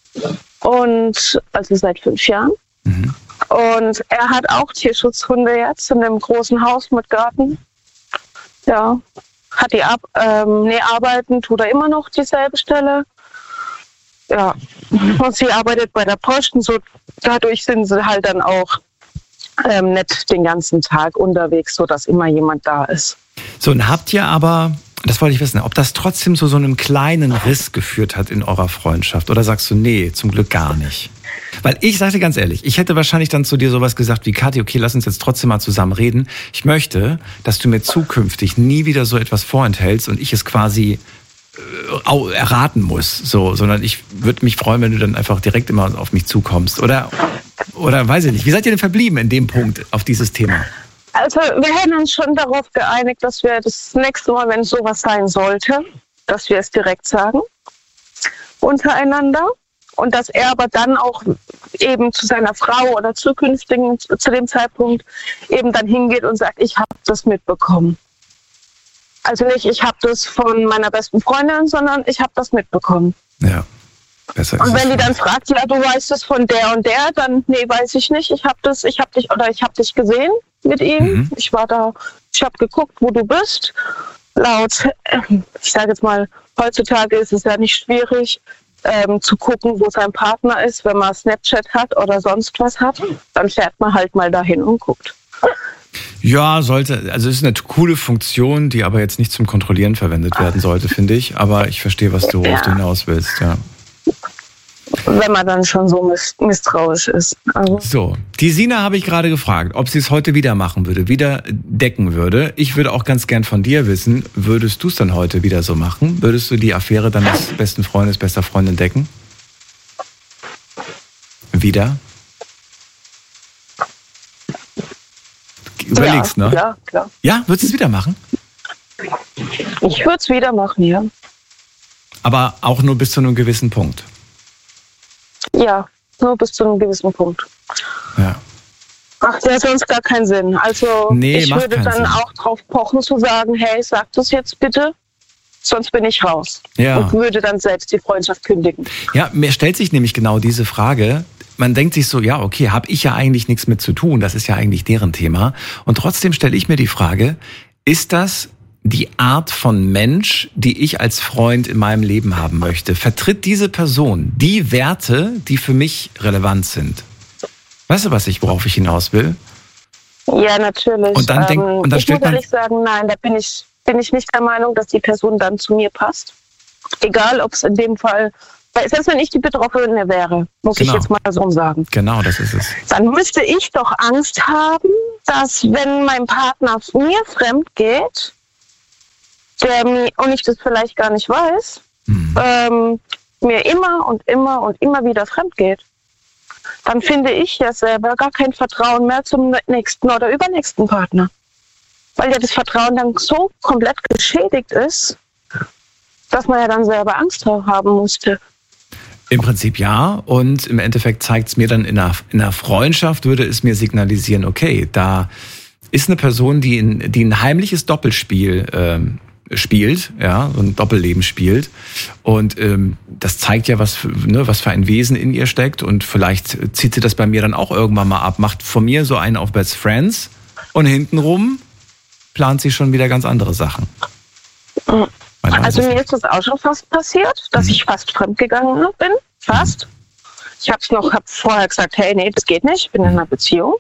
und also seit fünf Jahren. Mhm. Und er hat auch Tierschutzhunde jetzt in einem großen Haus mit Garten. Ja, hat die ab, ähm, nee, arbeiten tut er immer noch dieselbe Stelle. Ja, und sie arbeitet bei der Post und so, dadurch sind sie halt dann auch ähm, nicht den ganzen Tag unterwegs, sodass immer jemand da ist. So, und habt ihr aber, das wollte ich wissen, ob das trotzdem zu so einem kleinen Riss geführt hat in eurer Freundschaft? Oder sagst du, nee, zum Glück gar nicht? Weil ich sage dir ganz ehrlich, ich hätte wahrscheinlich dann zu dir sowas gesagt wie, Kathi, okay, lass uns jetzt trotzdem mal zusammen reden. Ich möchte, dass du mir zukünftig nie wieder so etwas vorenthältst und ich es quasi äh, erraten muss, so, sondern ich würde mich freuen, wenn du dann einfach direkt immer auf mich zukommst. Oder, oder weiß ich nicht. Wie seid ihr denn verblieben in dem Punkt auf dieses Thema? Also wir hätten uns schon darauf geeinigt, dass wir das nächste Mal, wenn sowas sein sollte, dass wir es direkt sagen untereinander. Und dass er aber dann auch eben zu seiner Frau oder zukünftigen, zu dem Zeitpunkt, eben dann hingeht und sagt, ich habe das mitbekommen. Also nicht, ich habe das von meiner besten Freundin, sondern ich habe das mitbekommen. Ja, besser ist. Und wenn die dann fragt, ja, du weißt es von der und der, dann, nee, weiß ich nicht. Ich habe das, ich habe dich, oder ich habe dich gesehen mit ihm. Mhm. Ich war da, ich habe geguckt, wo du bist. Laut, ich sage jetzt mal, heutzutage ist es ja nicht schwierig, Ähm, zu gucken, wo sein Partner ist, wenn man Snapchat hat oder sonst was hat, dann fährt man halt mal dahin und guckt. Ja, sollte, also es ist eine coole Funktion, die aber jetzt nicht zum Kontrollieren verwendet werden sollte, finde ich. Aber ich verstehe, was du, ja. worauf du hinaus willst, ja. Wenn man dann schon so miss- misstrauisch ist. Also. So, die Sina habe ich gerade gefragt, ob sie es heute wieder machen würde, wieder decken würde. Ich würde auch ganz gern von dir wissen, würdest du es dann heute wieder so machen? Würdest du die Affäre deines besten Freundes, bester Freundin decken? Wieder? Überlegst, ja, ne? Ja, klar. Ja, würdest du es wieder machen? Ich würde es wieder machen, ja. Aber auch nur bis zu einem gewissen Punkt? Ja, nur bis zu einem gewissen Punkt. Ja. Ach, der hat sonst gar keinen Sinn. Also nee, ich würde dann Sinn. auch drauf pochen zu sagen, hey, sag das jetzt bitte, sonst bin ich raus. Ja. Und würde dann selbst die Freundschaft kündigen. Ja, mir stellt sich nämlich genau diese Frage. Man denkt sich so, ja, okay, habe ich ja eigentlich nichts mit zu tun, das ist ja eigentlich deren Thema. Und trotzdem stelle ich mir die Frage, ist das die Art von Mensch, die ich als Freund in meinem Leben haben möchte? Vertritt diese Person die Werte, die für mich relevant sind? Weißt du, was ich, worauf ich hinaus will? Ja, natürlich. Und dann, denk, und dann ich stellt muss man... ehrlich sagen, nein, da bin ich, bin ich nicht der Meinung, dass die Person dann zu mir passt. Egal, ob es in dem Fall... Weil selbst wenn ich die Betroffene wäre, muss genau. ich jetzt mal so sagen. Genau, das ist es. Dann müsste ich doch Angst haben, dass wenn mein Partner mir fremd geht, der mir, und ich das vielleicht gar nicht weiß, mhm. ähm, mir immer und immer und immer wieder fremd geht. Dann finde ich ja selber gar kein Vertrauen mehr zum nächsten oder übernächsten Partner. Weil ja das Vertrauen dann so komplett geschädigt ist, dass man ja dann selber Angst haben musste. Im Prinzip ja, und im Endeffekt zeigt es mir dann in einer, in einer Freundschaft, würde es mir signalisieren, okay, da ist eine Person, die ein, die ein heimliches Doppelspiel ähm, spielt, ja, so ein Doppelleben spielt, und ähm, das zeigt ja, was für, ne, was für ein Wesen in ihr steckt, und vielleicht zieht sie das bei mir dann auch irgendwann mal ab, macht von mir so einen auf Best Friends und hintenrum plant sie schon wieder ganz andere Sachen. Mhm. Also mir ist das auch schon fast passiert, dass mhm. ich fast fremdgegangen bin. Fast. Ich habe es noch hab vorher gesagt, hey, nee, das geht nicht, ich bin in einer Beziehung.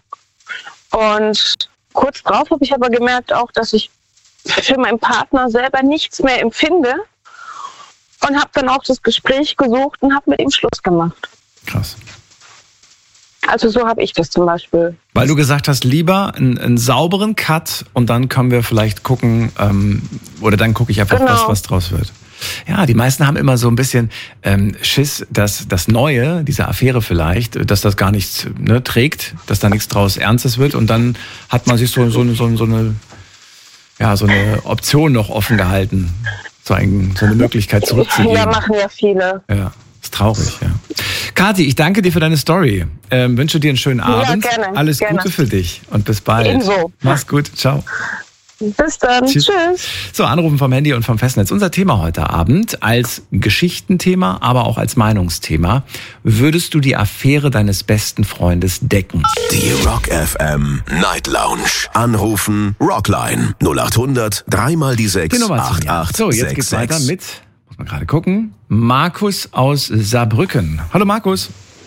Und kurz drauf habe ich aber gemerkt auch, dass ich für meinen Partner selber nichts mehr empfinde. Und habe dann auch das Gespräch gesucht und habe mit ihm Schluss gemacht. Krass. Also so habe ich das zum Beispiel. Weil du gesagt hast, lieber einen, einen sauberen Cut und dann können wir vielleicht gucken, ähm, oder dann gucke ich einfach, Genau. was, was draus wird. Ja, die meisten haben immer so ein bisschen ähm, Schiss, dass das Neue, diese Affäre vielleicht, dass das gar nichts ne, trägt, dass da nichts draus Ernstes wird und dann hat man sich so, so, so, so, eine, ja, so eine Option noch offen gehalten, so, ein, so eine Möglichkeit zurückzugeben. Ja, machen ja viele. Ja, ist traurig, ja. Kathi, ich danke dir für deine Story. Ähm, wünsche dir einen schönen Abend. Ja, gerne, Alles gerne. Gute für dich und bis bald. Ebenso. Mach's gut. Ciao. Bis dann. Tschüss. Tschüss. So, Anrufen vom Handy und vom Festnetz. Unser Thema heute Abend als Geschichtenthema, aber auch als Meinungsthema. Würdest du die Affäre deines besten Freundes decken? Die Rock F M Night Lounge. Anrufen Rockline null acht hundert dreimal die sechs Die Nummer acht ziehen, ja. acht So, jetzt sechs geht's sechs. weiter mit, muss man gerade gucken, Markus aus Saarbrücken. Hallo Markus.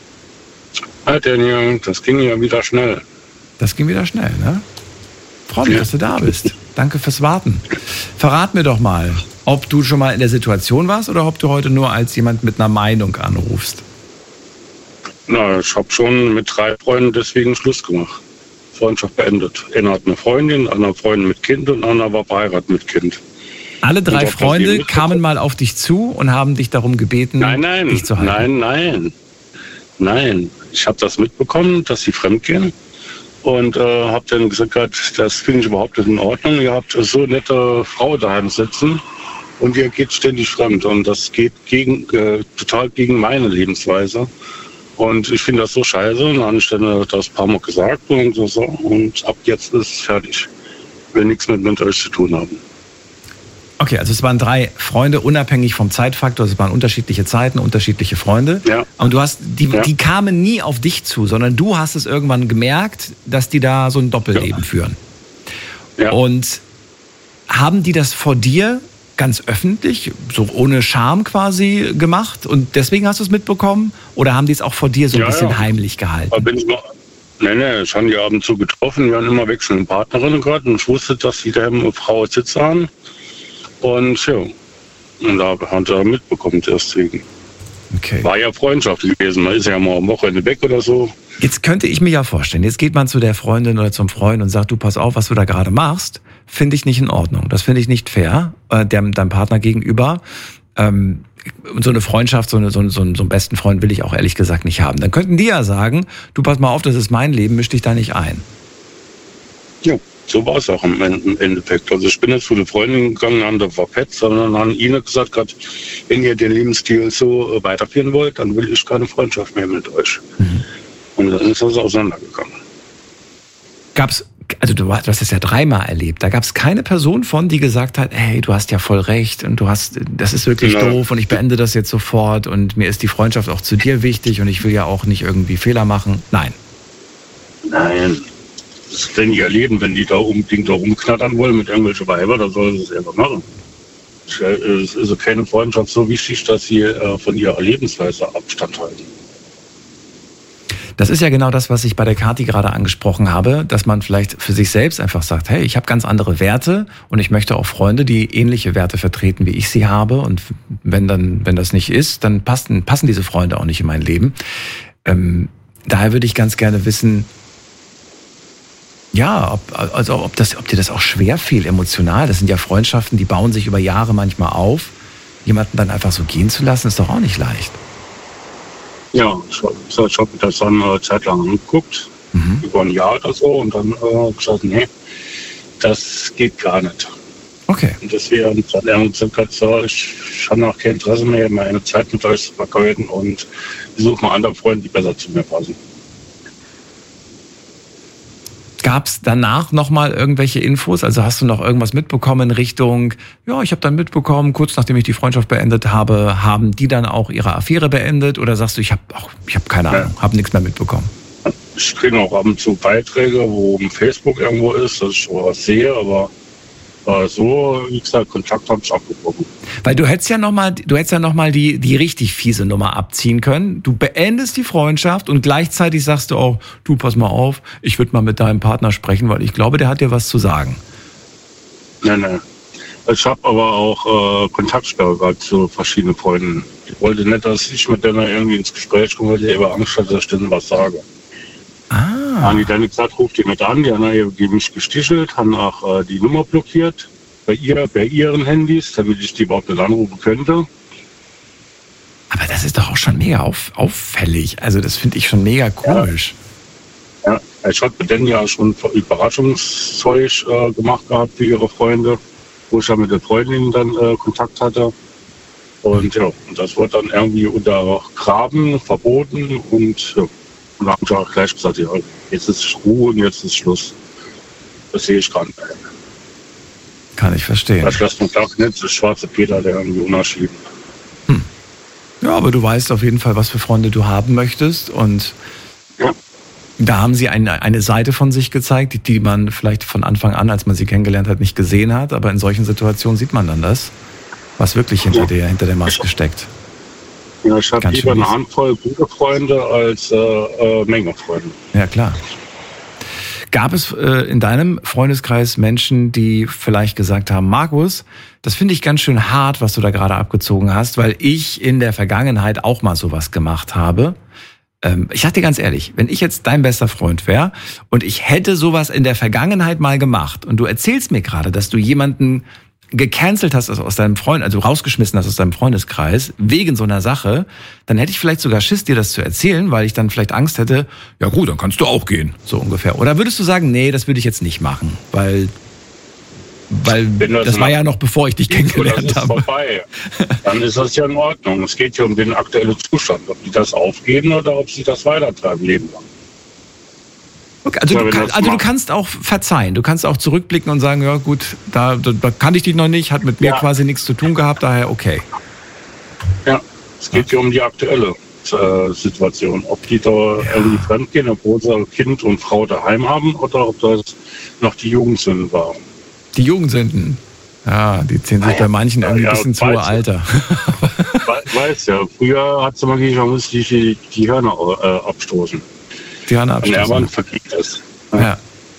Hi Daniel, das ging ja wieder schnell. Das ging wieder schnell, ne? Freue mich, Ja. dass du da bist. Danke fürs Warten. Verrat mir doch mal, ob du schon mal in der Situation warst oder ob du heute nur als jemand mit einer Meinung anrufst. Na, ich habe schon mit drei Freunden deswegen Schluss gemacht. Freundschaft beendet. Einer hat eine Freundin, einer Freundin mit Kind und einer war verheiratet mit Kind. Alle drei Und ob das Freunde eben- kamen mal auf dich zu und haben dich darum gebeten, Nein, nein, dich zu halten. nein, nein. Nein, ich habe das mitbekommen, dass sie fremdgehen. Und äh, habe dann gesagt, das finde ich überhaupt nicht in Ordnung. Ihr habt so eine nette Frau daheim sitzen und ihr geht ständig fremd. Und das geht gegen, äh, total gegen meine Lebensweise. Und ich finde das so scheiße. Und dann habe ich dann das ein paar Mal gesagt und so, so. Und ab jetzt ist es fertig. Ich will nichts mehr mit euch zu tun haben. Okay, also es waren drei Freunde, unabhängig vom Zeitfaktor. Es waren unterschiedliche Zeiten, unterschiedliche Freunde. Ja. Und du hast, die, Ja. die kamen nie auf dich zu, sondern du hast es irgendwann gemerkt, dass die da so ein Doppelleben Ja. führen. Ja. Und haben die das vor dir ganz öffentlich, so ohne Scham quasi gemacht und deswegen hast du es mitbekommen? Oder haben die es auch vor dir so ein Ja, bisschen ja. heimlich gehalten? Da bin ich mal. Nee, nee, ich habe die ab und zu getroffen. Wir haben immer wechselnde Partnerinnen gehabt und ich wusste, dass sie da eine Frau sitzt haben. Und ja, und da hat er mitbekommen deswegen. Okay. War ja Freundschaft gewesen. Man ist ja mal am Wochenende weg oder so. Jetzt könnte ich mir ja vorstellen, jetzt geht man zu der Freundin oder zum Freund und sagt, du pass auf, was du da gerade machst, finde ich nicht in Ordnung. Das finde ich nicht fair, äh, dem, deinem Partner gegenüber. Ähm, so eine Freundschaft, so, eine, so, einen, so einen besten Freund will ich auch ehrlich gesagt nicht haben. Dann könnten die ja sagen, du pass mal auf, das ist mein Leben, misch dich da nicht ein. Ja, so war es auch im im Endeffekt. Also ich bin jetzt zu der Freundin gegangen, haben da verpetzt, sondern haben ihnen gesagt, grad, wenn ihr den Lebensstil so äh, weiterführen wollt, dann will ich keine Freundschaft mehr mit euch. Mhm. Und dann ist das auseinandergegangen. Gab's, also du hast es ja dreimal erlebt, da gab es keine Person von, die gesagt hat, hey, du hast ja voll recht und du hast, das ist wirklich Genau. doof und ich beende das jetzt sofort und mir ist die Freundschaft auch zu dir wichtig und ich will ja auch nicht irgendwie Fehler machen. Nein. Nein. Das ist denn ihr Leben, wenn die da unbedingt da rumknattern wollen mit irgendwelchen Weiber, dann sollen sie es einfach machen. Es ist also keine Freundschaft so wichtig, dass sie äh, von ihrer Lebensweise Abstand halten. Das ist ja genau das, was ich bei der Kathi gerade angesprochen habe, dass man vielleicht für sich selbst einfach sagt, hey, ich habe ganz andere Werte und ich möchte auch Freunde, die ähnliche Werte vertreten, wie ich sie habe. Und wenn dann, wenn das nicht ist, dann passen, passen diese Freunde auch nicht in mein Leben. Ähm, daher würde ich ganz gerne wissen, ja, ob, also ob, das, ob dir das auch schwer fiel, emotional. Das sind ja Freundschaften, die bauen sich über Jahre manchmal auf. Jemanden dann einfach so gehen zu lassen, ist doch auch nicht leicht. Ja, ich, ich habe mir das dann eine Zeit lang angeguckt, Mhm. über ein Jahr oder so, und dann äh, gesagt, nee, das geht gar nicht. Okay. Und deswegen hat er gesagt, so, ich, ich habe noch kein Interesse mehr, meine Zeit mit euch zu vergeuden und ich suche mal andere Freunde, die besser zu mir passen. Gab es danach nochmal irgendwelche Infos? Also hast du noch irgendwas mitbekommen in Richtung, ja, ich habe dann mitbekommen, kurz nachdem ich die Freundschaft beendet habe, haben die dann auch ihre Affäre beendet? Oder sagst du, ich habe ich hab keine Ja. Ahnung, habe nichts mehr mitbekommen? Ich kriege auch ab und zu Beiträge, wo im Facebook irgendwo ist, dass ich sowas sehe, aber äh, so, wie gesagt, Kontakt habe ich abgebrochen. Weil du hättest ja nochmal, du hättest ja noch mal die, die richtig fiese Nummer abziehen können. Du beendest die Freundschaft und gleichzeitig sagst du auch, du pass mal auf, ich würde mal mit deinem Partner sprechen, weil ich glaube, der hat dir was zu sagen. Nein, nein. Ich habe aber auch äh, Kontaktsperre gehabt zu verschiedenen Freunden. Ich wollte nicht, dass ich mit denen irgendwie ins Gespräch komme, weil ich über Angst hatte, dass ich denen was sage. Ah. Haben die dann gesagt, ruft die nicht an, die haben die mich gestichelt, haben auch äh, die Nummer blockiert bei, ihr, bei ihren Handys, damit ich die überhaupt nicht anrufen könnte. Aber das ist doch auch schon mega auf, auffällig. Also das finde ich schon mega komisch. Ja, ja, ich hatte dann ja schon Überraschungszeug äh, gemacht gehabt für ihre Freunde, wo ich ja mit den Freundinnen dann äh, Kontakt hatte. Und ja, und das wurde dann irgendwie untergraben, verboten und ja, und dann habe ich auch gleich gesagt, ja, jetzt ist Ruhe und jetzt ist Schluss. Das sehe ich gar nicht. Kann ich verstehen. Das lässt man doch nicht, das schwarze Peter, der irgendwie unerschieden. Hm. Ja, aber du weißt auf jeden Fall, was für Freunde du haben möchtest und ja. Da haben sie eine, eine Seite von sich gezeigt, die, die man vielleicht von Anfang an, als man sie kennengelernt hat, nicht gesehen hat, aber in solchen Situationen sieht man dann das, was wirklich hinter ja. der, hinter der Maske steckt. Ja, ich habe lieber eine Handvoll gute Freunde als äh, äh, Menge Freunde. Ja, klar. Gab es äh, in deinem Freundeskreis Menschen, die vielleicht gesagt haben, Markus, das finde ich ganz schön hart, was du da gerade abgezogen hast, weil ich in der Vergangenheit auch mal sowas gemacht habe. Ähm, ich sag dir ganz ehrlich, wenn ich jetzt dein bester Freund wäre und ich hätte sowas in der Vergangenheit mal gemacht und du erzählst mir gerade, dass du jemanden gecancelt hast aus deinem Freund, also rausgeschmissen hast aus deinem Freundeskreis, wegen so einer Sache, dann hätte ich vielleicht sogar Schiss, dir das zu erzählen, weil ich dann vielleicht Angst hätte, ja gut, dann kannst du auch gehen, so ungefähr. Oder würdest du sagen, nee, das würde ich jetzt nicht machen, weil, weil das, das war ja noch bevor ich dich kennengelernt das ist habe. Vorbei. Dann ist das ja in Ordnung. Es geht ja um den aktuellen Zustand, ob die das aufgeben oder ob sie das weitertreiben, leben lang. Okay, also, du, kann, also du kannst auch verzeihen, du kannst auch zurückblicken und sagen, ja gut, da, da, da kannte ich dich noch nicht, hat mit mir ja. quasi nichts zu tun gehabt, daher okay. Ja, es geht ja um die aktuelle äh, Situation, ob die da ja. irgendwie fremdgehen, obwohl sie Kind und Frau daheim haben oder ob das noch die Jugendsünden waren. Die Jugendsünden, ja, die ziehen sich bei manchen irgendwie ja, ein bisschen zu Alter. Ich weiß ja, früher hat sie mal gesagt, man muss die, die, die Hörner äh, abstoßen. Die Hörner abstoßen. Ja. ja.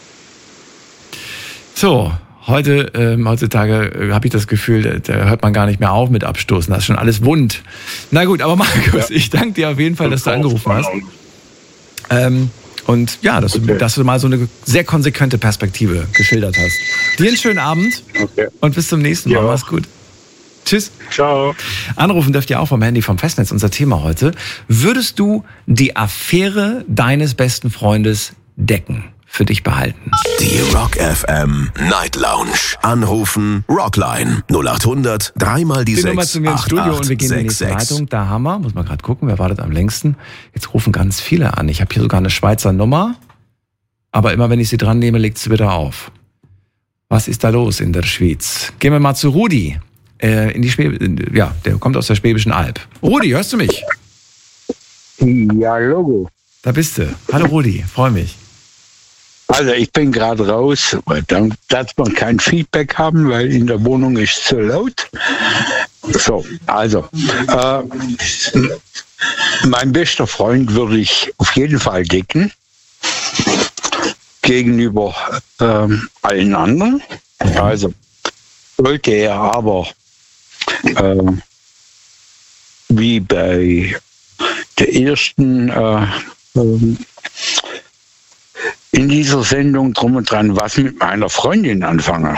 So, heute, ähm, heutzutage äh, habe ich das Gefühl, da, da hört man gar nicht mehr auf mit Abstoßen. Das ist schon alles wund. Na gut, aber Markus, ja. ich danke dir auf jeden Fall, dass du angerufen hast. Ähm, und ja, dass, okay. du, dass du mal so eine sehr konsequente Perspektive geschildert hast. Dir einen schönen Abend okay. und bis zum nächsten Mal. Ja. Mach's gut. Tschüss. Ciao. Anrufen dürft ihr auch vom Handy vom Festnetz, unser Thema heute. Würdest du die Affäre deines besten Freundes decken, für dich behalten? Die Rock F M Night Lounge. Anrufen Rockline null acht hundert dreimal die sechs. Die Nummer zu mir ins Studio und wir gehen in die nächste sechs. Leitung. Da haben wir, muss man gerade gucken, wer wartet am längsten. Jetzt rufen ganz viele an. Ich habe hier sogar eine Schweizer Nummer, aber immer wenn ich sie dran nehme, legt sie wieder auf. Was ist da los in der Schweiz? Gehen wir mal zu Rudi. In die Schwäb- ja, der kommt aus der Schwäbischen Alb. Rudi, hörst du mich? Ja, Logo. Da bist du. Hallo Rudi, freue mich. Also ich bin gerade raus, weil dann darf man kein Feedback haben, weil in der Wohnung ist zu laut. So, also äh, mein bester Freund würde ich auf jeden Fall decken gegenüber ähm, allen anderen. Also sollte er aber äh, wie bei der ersten äh, äh, in dieser Sendung drum und dran was mit meiner Freundin anfange,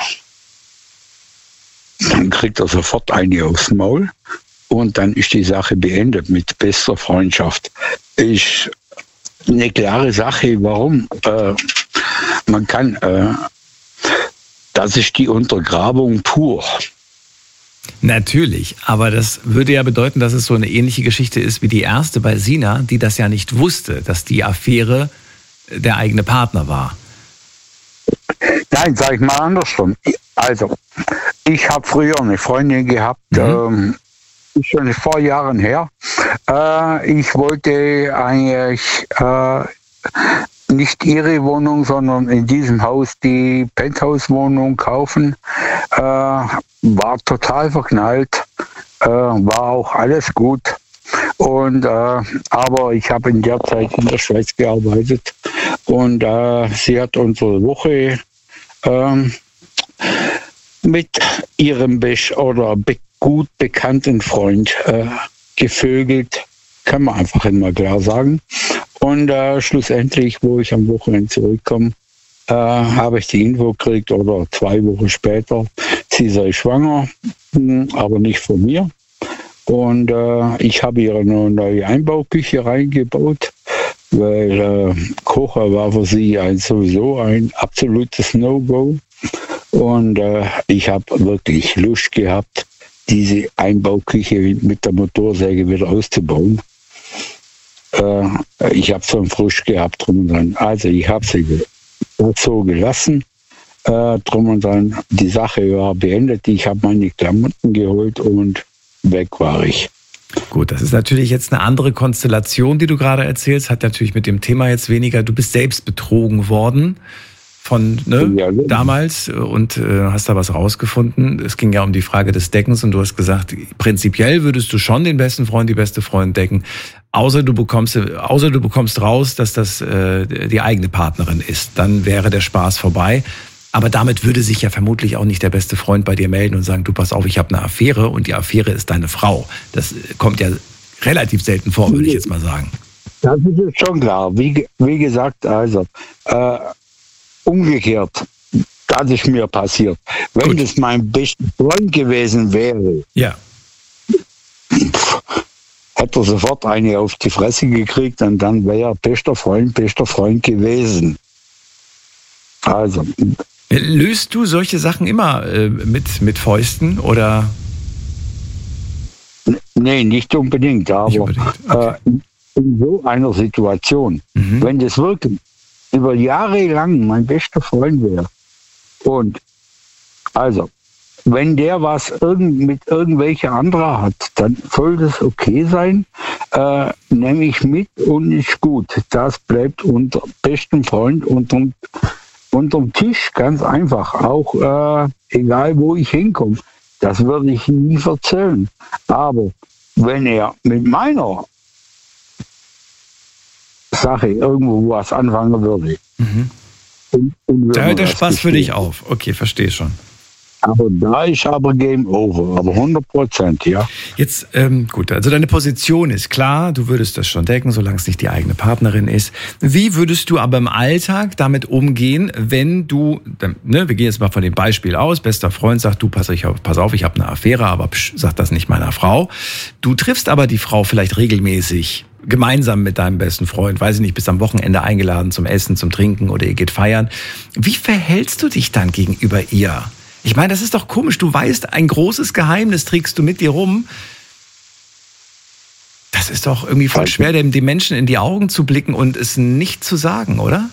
dann kriegt er sofort eine aufs Maul und dann ist die Sache beendet mit bester Freundschaft. Ist eine klare Sache, warum. Äh, man kann, äh, das ist die Untergrabung pur. Natürlich, aber das würde ja bedeuten, dass es so eine ähnliche Geschichte ist wie die erste bei Sina, die das ja nicht wusste, dass die Affäre der eigene Partner war. Nein, sag ich mal andersrum. Also, ich habe früher eine Freundin gehabt, mhm. ähm, ist schon vor Jahren her. Äh, ich wollte eigentlich äh, nicht ihre Wohnung, sondern in diesem Haus die Penthouse-Wohnung kaufen. Äh, war total verknallt, äh, war auch alles gut. Und äh, aber ich habe in der Zeit in der Schweiz gearbeitet und äh, sie hat unsere Woche äh, mit ihrem Besch oder be- gut bekannten Freund äh, gevögelt, kann man einfach immer klar sagen. Und äh, schlussendlich, wo ich am Wochenende zurückkomme, äh, habe ich die Info gekriegt, oder zwei Wochen später, sie sei schwanger, aber nicht von mir. Und äh, ich habe ihr eine neue Einbauküche reingebaut, weil äh, Kochen war für sie ein, sowieso ein absolutes No-Go. Und äh, ich habe wirklich Lust gehabt, diese Einbauküche mit der Motorsäge wieder auszubauen. Äh, ich habe so einen Frisch gehabt drum und dran. Also ich habe sie so gelassen. Äh, drum und dran. Die Sache war beendet. Ich habe meine Klamotten geholt und weg war ich. Gut, das ist natürlich jetzt eine andere Konstellation, die du gerade erzählst. Hat natürlich mit dem Thema jetzt weniger. Du bist selbst betrogen worden von ne, ja, ja. damals und äh, hast da was rausgefunden. Es ging ja um die Frage des Deckens und du hast gesagt, prinzipiell würdest du schon den besten Freund, die beste Freundin decken, außer du bekommst, außer du bekommst raus, dass das äh, die eigene Partnerin ist. Dann wäre der Spaß vorbei. Aber damit würde sich ja vermutlich auch nicht der beste Freund bei dir melden und sagen, du pass auf, ich habe eine Affäre und die Affäre ist deine Frau. Das kommt ja relativ selten vor, würde ich jetzt mal sagen. Das ist schon klar. Wie, wie gesagt, also äh, umgekehrt, das ist mir passiert. Wenn Gut. das mein bester Freund gewesen wäre, ja. pff, hätte er sofort eine auf die Fresse gekriegt und dann wäre er bester Freund, bester Freund gewesen. Also... Löst du solche Sachen immer äh, mit, mit Fäusten oder? Nee, nicht unbedingt, aber nicht unbedingt. Okay. Äh, in so einer Situation, mhm. wenn das wirklich über Jahre lang mein bester Freund wäre und also, wenn der was irgend, mit irgendwelcher anderer hat, dann soll das okay sein, äh, nehme ich mit und ist gut. Das bleibt unter bestem Freund unterm Unterm Tisch, ganz einfach, auch äh, egal wo ich hinkomme, das würde ich nie verzählen. Aber wenn er mit meiner Sache irgendwo was anfangen würde, mhm. und, und da hört der Spaß für dich auf. Okay, verstehe schon. Aber da ist aber Game Over, aber hundert Prozent, ja. Jetzt, ähm, gut, also deine Position ist klar, du würdest das schon decken, solange es nicht die eigene Partnerin ist. Wie würdest du aber im Alltag damit umgehen, wenn du, ne, wir gehen jetzt mal von dem Beispiel aus, bester Freund sagt, du, pass, ich, pass auf, ich habe eine Affäre, aber psch, sag das nicht meiner Frau. Du triffst aber die Frau vielleicht regelmäßig, gemeinsam mit deinem besten Freund, weiß ich nicht, bist am Wochenende eingeladen zum Essen, zum Trinken oder ihr geht feiern. Wie verhältst du dich dann gegenüber ihr? Ich meine, das ist doch komisch. Du weißt, ein großes Geheimnis trägst du mit dir rum. Das ist doch irgendwie voll schwer, dem den Menschen in die Augen zu blicken und es nicht zu sagen, oder?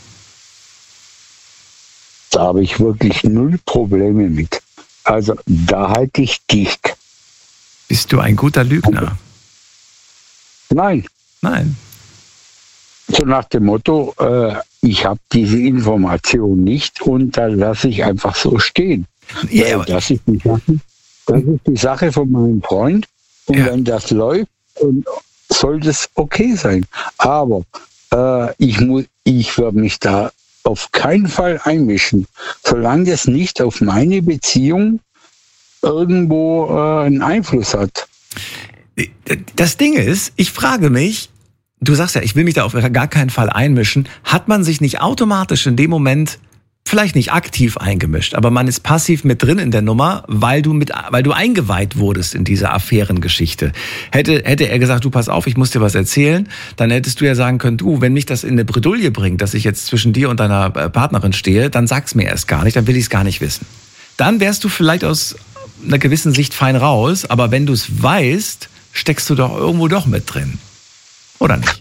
Da habe ich wirklich null Probleme mit. Also da halte ich dicht. Bist du ein guter Lügner? Nein. Nein. So nach dem Motto, äh, ich habe diese Information nicht und da lasse ich einfach so stehen. Ja, weil das ist die Sache, das ist die Sache von meinem Freund und ja. wenn das läuft, soll das okay sein. Aber äh, ich muss, ich werde mich da auf keinen Fall einmischen, solange das nicht auf meine Beziehung irgendwo äh, einen Einfluss hat. Das Ding ist, ich frage mich, du sagst ja, ich will mich da auf gar keinen Fall einmischen, hat man sich nicht automatisch in dem Moment vielleicht nicht aktiv eingemischt, aber man ist passiv mit drin in der Nummer, weil du mit, weil du eingeweiht wurdest in diese Affärengeschichte. Hätte, hätte er gesagt, du pass auf, ich muss dir was erzählen, dann hättest du ja sagen können, du, wenn mich das in eine Bredouille bringt, dass ich jetzt zwischen dir und deiner Partnerin stehe, dann sag's mir erst gar nicht, dann will ich es gar nicht wissen. Dann wärst du vielleicht aus einer gewissen Sicht fein raus, aber wenn du es weißt, steckst du doch irgendwo doch mit drin. Oder nicht?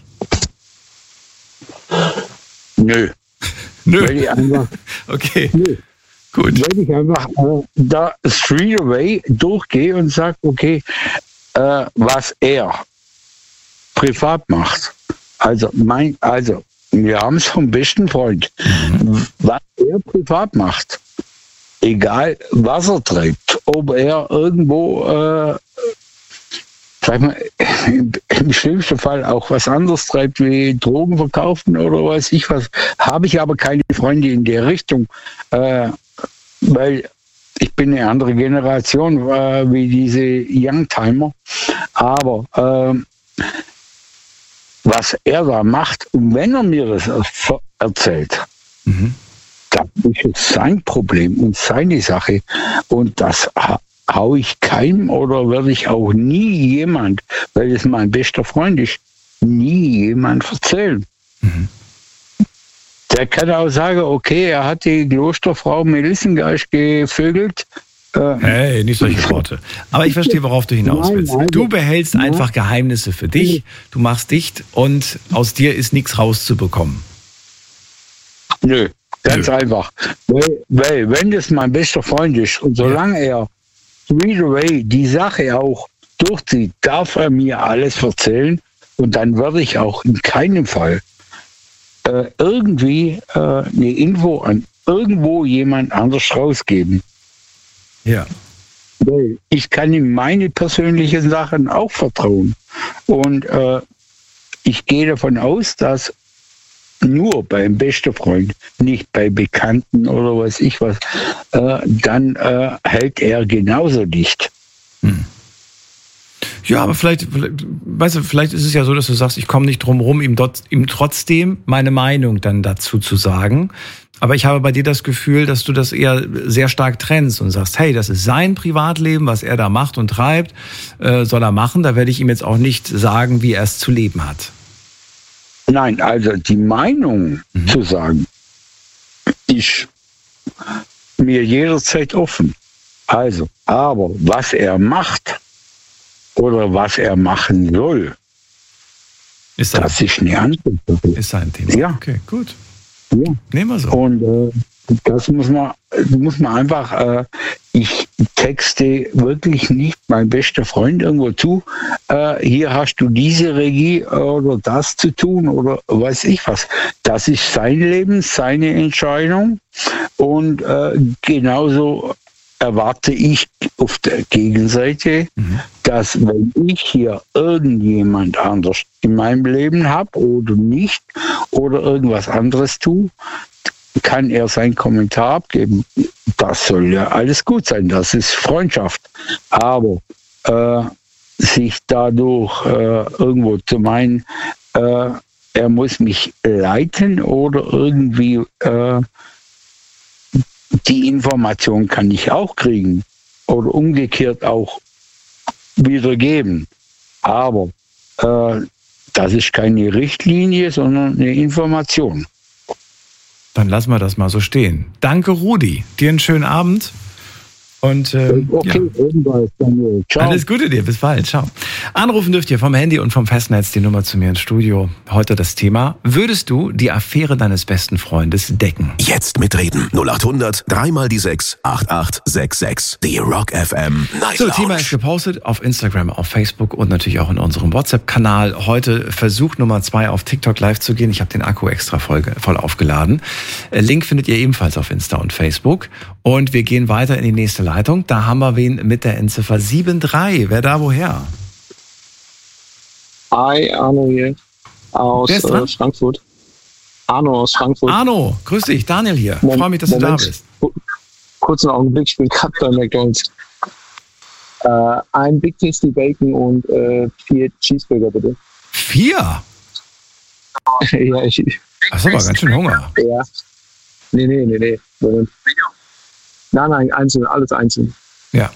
Nö. Nö. Weil ich einfach, okay. Nö. Gut. Weil ich einfach äh, da straight away durchgehe und sage, okay, äh, was er privat macht. Also, mein, also wir haben es vom besten Freund. Mhm. Was er privat macht, egal was er treibt, ob er irgendwo äh, sag mal, im schlimmsten Fall auch was anderes treibt, wie Drogen verkaufen oder weiß ich was, habe ich aber keine Freunde in der Richtung, äh, weil ich bin eine andere Generation äh, wie diese Youngtimer, aber äh, was er da macht, und wenn er mir das erzählt, mhm. dann ist es sein Problem und seine Sache. Und das hau ich keinem oder werde ich auch nie jemand, weil es mein bester Freund ist, nie jemand erzählen. Mhm. Der kann auch sagen, okay, er hat die Klosterfrau Melissengeist gevögelt. Hey, nicht solche Worte. Aber ich verstehe, worauf du hinaus willst. Du behältst einfach Geheimnisse für dich, du machst dicht und aus dir ist nichts rauszubekommen. Nö, ganz Nö. einfach. Weil, weil, wenn das mein bester Freund ist und solange er straight away die Sache auch durchzieht, darf er mir alles erzählen und dann werde ich auch in keinem Fall äh, irgendwie äh, eine Info an irgendwo jemand anders rausgeben. Ja. Ich kann ihm meine persönlichen Sachen auch vertrauen. Und äh, ich gehe davon aus, dass nur beim besten Freund, nicht bei Bekannten oder was ich was, äh, dann äh, hält er genauso dicht. Hm. Ja, aber vielleicht, vielleicht, weißt du, vielleicht ist es ja so, dass du sagst, ich komme nicht drum rum, ihm, dort, ihm trotzdem meine Meinung dann dazu zu sagen. Aber ich habe bei dir das Gefühl, dass du das eher sehr stark trennst und sagst, hey, das ist sein Privatleben, was er da macht und treibt, äh, soll er machen. Da werde ich ihm jetzt auch nicht sagen, wie er es zu leben hat. Nein, also die Meinung mhm. zu sagen, ist mir jederzeit offen. Also, aber was er macht oder was er machen soll, ist das ist eine andere Sache. Ist sein Thema. Ja. Okay, gut. Ja. Nehmen wir so. Und äh, das muss man, muss man einfach, äh, ich texte wirklich nicht mein bester Freund irgendwo zu, äh, hier hast du diese Regie oder das zu tun oder weiß ich was. Das ist sein Leben, seine Entscheidung und äh, genauso erwarte ich auf der Gegenseite, mhm. dass wenn ich hier irgendjemand anders in meinem Leben habe oder nicht oder irgendwas anderes tue, kann er seinen Kommentar abgeben. Das soll ja alles gut sein, das ist Freundschaft. Aber äh, sich dadurch äh, irgendwo zu meinen, äh, er muss mich leiten oder irgendwie äh, die Information kann ich auch kriegen oder umgekehrt auch wiedergeben. Aber äh, das ist keine Richtlinie, sondern eine Information. Dann lassen wir das mal so stehen. Danke, Rudi. Dir einen schönen Abend. Und ähm, okay, ja. Ebenfalls, Daniel. Ciao. Alles Gute dir, bis bald, ciao. Anrufen dürft ihr vom Handy und vom Festnetz die Nummer zu mir ins Studio. Heute das Thema: Würdest du die Affäre deines besten Freundes decken? Jetzt mitreden. null acht hundert, dreimal die sechs, acht acht sechs sechs. Die Rock F M Night So, Lounge. Thema ist gepostet auf Instagram, auf Facebook und natürlich auch in unserem WhatsApp-Kanal. Heute Versuch Nummer zwei auf TikTok live zu gehen. Ich habe den Akku extra voll, voll aufgeladen. Link findet ihr ebenfalls auf Insta und Facebook. Und wir gehen weiter in die nächste Leitung. Da haben wir wen mit der Endziffer sieben drei. Wer da woher? Hi, Arno hier aus äh, Frankfurt. Arno aus Frankfurt. Arno, grüß dich, Daniel hier. Ich freue mich, dass Moment. du da bist. Kurzen Augenblick, ich bin gerade bei McDonald's. Äh, ein Big Tasty Bacon und äh, vier Cheeseburger, bitte. Vier? ja, ich... Hast aber ganz schön Hunger. Ja. Nee, nee, nee, nee. Moment. Nein, nein, einzeln, alles einzeln. Ja.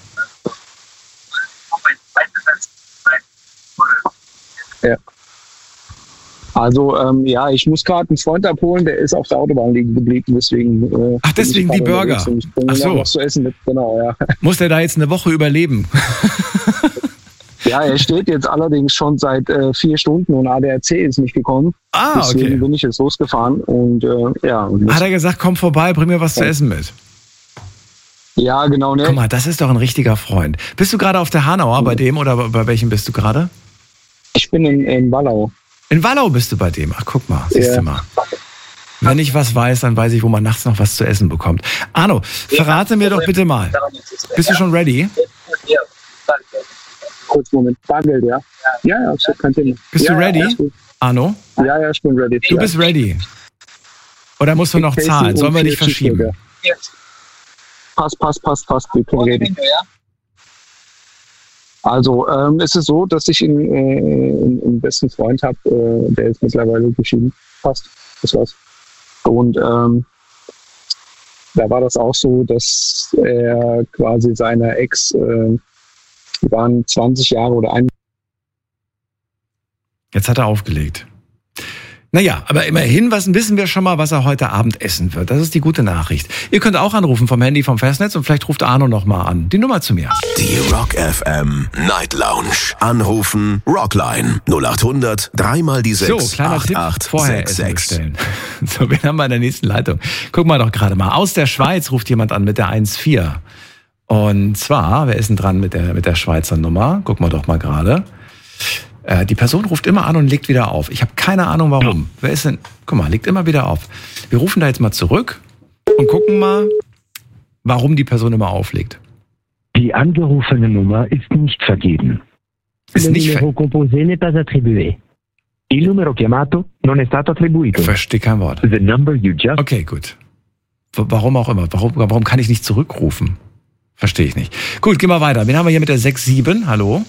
Ja. Also, ähm, ja, ich muss gerade einen Freund abholen, der ist auf der Autobahn liegen geblieben, deswegen... Äh, Ach, deswegen die Burger. Ach so. Was zu essen mit. Genau, ja. Muss der da jetzt eine Woche überleben? Ja, er steht jetzt allerdings schon seit äh, vier Stunden und A D A C ist nicht gekommen. Ah, deswegen okay. bin ich jetzt losgefahren und äh, ja. Und hat er gesagt, komm vorbei, bring mir was ja. zu essen mit? Ja, genau. Ne? Guck mal, das ist doch ein richtiger Freund. Bist du gerade auf der Hanauer bei dem oder bei welchem bist du gerade? Ich bin in, in Wallau. In Wallau bist du bei dem? Ach, guck mal, siehst ja. du mal. Wenn ich was weiß, dann weiß ich, wo man nachts noch was zu essen bekommt. Arno, verrate mir doch bitte mal. Bist du schon ready? Ja, danke. Kurz Moment. Bargeld, ja? Ja, ja, absolut kein Thema. Bist ja, du ready, ja, Arno? Ja, ja, ich bin ready. Du bist ready. Oder musst du noch zahlen? Sollen wir dich verschieben? Pass, pass, pass, pass. Wir können reden. Also ähm, es ist so, dass ich einen, äh, einen besten Freund habe, äh, der ist mittlerweile geschieden. Fast, das war's. Und ähm, da war das auch so, dass er quasi seiner Ex, äh, die waren zwanzig Jahre oder ein. Jetzt hat er aufgelegt. Naja, aber immerhin was, wissen wir schon mal, was er heute Abend essen wird. Das ist die gute Nachricht. Ihr könnt auch anrufen vom Handy vom Festnetz und vielleicht ruft Arno noch mal an. Die Nummer zu mir. Die Rock F M Night Lounge. Anrufen Rockline null acht hundert dreimal die sechs So, kleiner Tipp, acht acht vorher sechs Essen sechs. bestellen. So, wen haben wir in der nächsten Leitung? Gucken wir doch gerade mal. Aus der Schweiz ruft jemand an mit der eins vier. Und zwar, wer ist denn dran mit der, mit der Schweizer Nummer? Gucken wir doch mal gerade. Die Person ruft immer an und legt wieder auf. Ich habe keine Ahnung, warum. Wer ist denn? Guck mal, legt immer wieder auf. Wir rufen da jetzt mal zurück und gucken mal, warum die Person immer auflegt. Die angerufene Nummer ist nicht vergeben. Ist nicht ver- composé n'est pas attribué. Il numero chiamato non è stato attribuito. Ich verstehe kein Wort. The number you just... Okay, gut. W- Warum auch immer. Warum, warum kann ich nicht zurückrufen? Verstehe ich nicht. Gut, gehen wir weiter. Wen haben wir hier mit der sechs sieben? Hallo?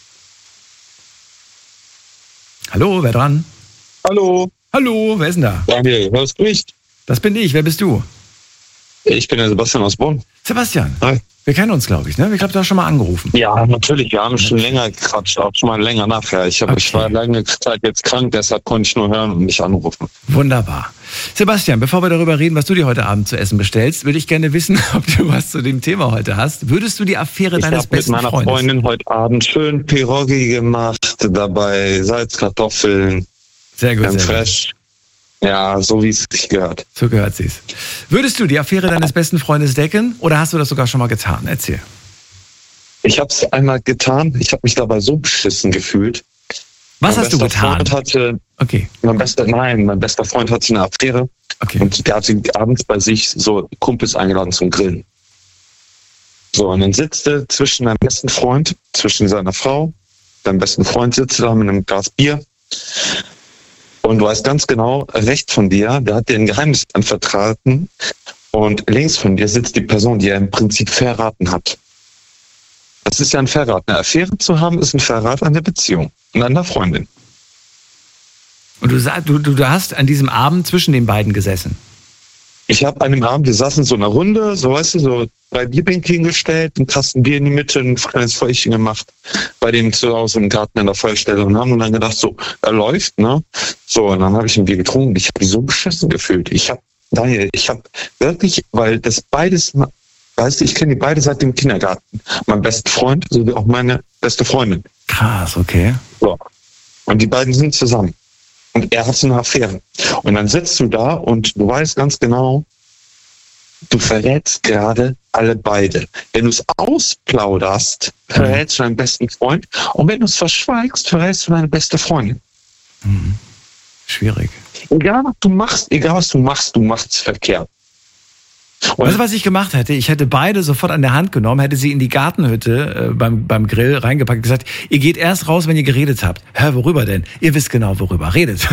Hallo, wer dran? Hallo. Hallo, wer ist denn da? Daniel, wer spricht? Das bin ich. Wer bist du? Ich bin der Sebastian aus Bonn. Sebastian. Hi. Wir kennen uns, glaube ich, ne? Ich glaube, du hast schon mal angerufen. Ja, natürlich. Wir haben schon länger gequatscht, auch schon mal länger nachher. Ich, hab, Okay. ich war lange Zeit jetzt krank, deshalb konnte ich nur hören und nicht anrufen. Wunderbar. Sebastian, bevor wir darüber reden, was du dir heute Abend zu essen bestellst, würde ich gerne wissen, ob du was zu dem Thema heute hast. Würdest du die Affäre Ich deines habe mit besten meiner Freundes... Freundin heute Abend schön Pierogi gemacht, dabei Salz, Kartoffeln, Sehr gut, ganz sehr gut. fresh. Ja, so wie es sich gehört. So gehört sie's. Würdest du die Affäre deines besten Freundes decken oder hast du das sogar schon mal getan? Erzähl. Ich habe es einmal getan. Ich habe mich dabei so beschissen gefühlt. Was mein hast du bester getan? Freund hatte, Okay, mein bester, nein, mein bester Freund hatte eine Affäre. okay. Und der hatte abends bei sich so Kumpels eingeladen zum Grillen. So, und dann sitzt er zwischen deinem besten Freund, zwischen seiner Frau, deinem besten Freund sitzt da mit einem Glas Bier. Und du weißt ganz genau, rechts von dir, der hat dir ein Geheimnis anvertraten. Und links von dir sitzt die Person, die er im Prinzip verraten hat. Das ist ja ein Verrat. Eine Affäre zu haben, ist ein Verrat an der Beziehung und an der Freundin. Und du, sag- du, du, du hast an diesem Abend zwischen den beiden gesessen. Ich habe an dem Abend, wir saßen in so einer Runde, so weißt du, so drei Bierbänke hingestellt, einen Kasten Bier in die Mitte, ein kleines Feuerchen gemacht, bei dem zu Hause im Garten in der Feuerstelle und haben dann gedacht, so, er läuft, ne? So, und dann habe ich ein Bier getrunken. Ich habe mich so beschissen gefühlt. Ich habe, Daniel, ich habe wirklich, weil das beides, weißt du, ich kenne die beide seit dem Kindergarten. Mein bester Freund, sowie auch meine beste Freundin. Krass, okay. So. Und die beiden sind zusammen. Und er hat so eine Affäre. Und dann sitzt du da und du weißt ganz genau, du verrätst gerade alle beide. Wenn du es ausplauderst, verrätst du deinen besten Freund. Und wenn du es verschweigst, verrätst du deine beste Freundin. Mhm. Schwierig. Egal was du machst, egal was du machst, du machst es verkehrt. Und Weißt du, was ich gemacht hätte? Ich hätte beide sofort an der Hand genommen, hätte sie in die Gartenhütte äh, beim, beim Grill reingepackt und gesagt, ihr geht erst raus, wenn ihr geredet habt. Hä, worüber denn? Ihr wisst genau, worüber. Redet.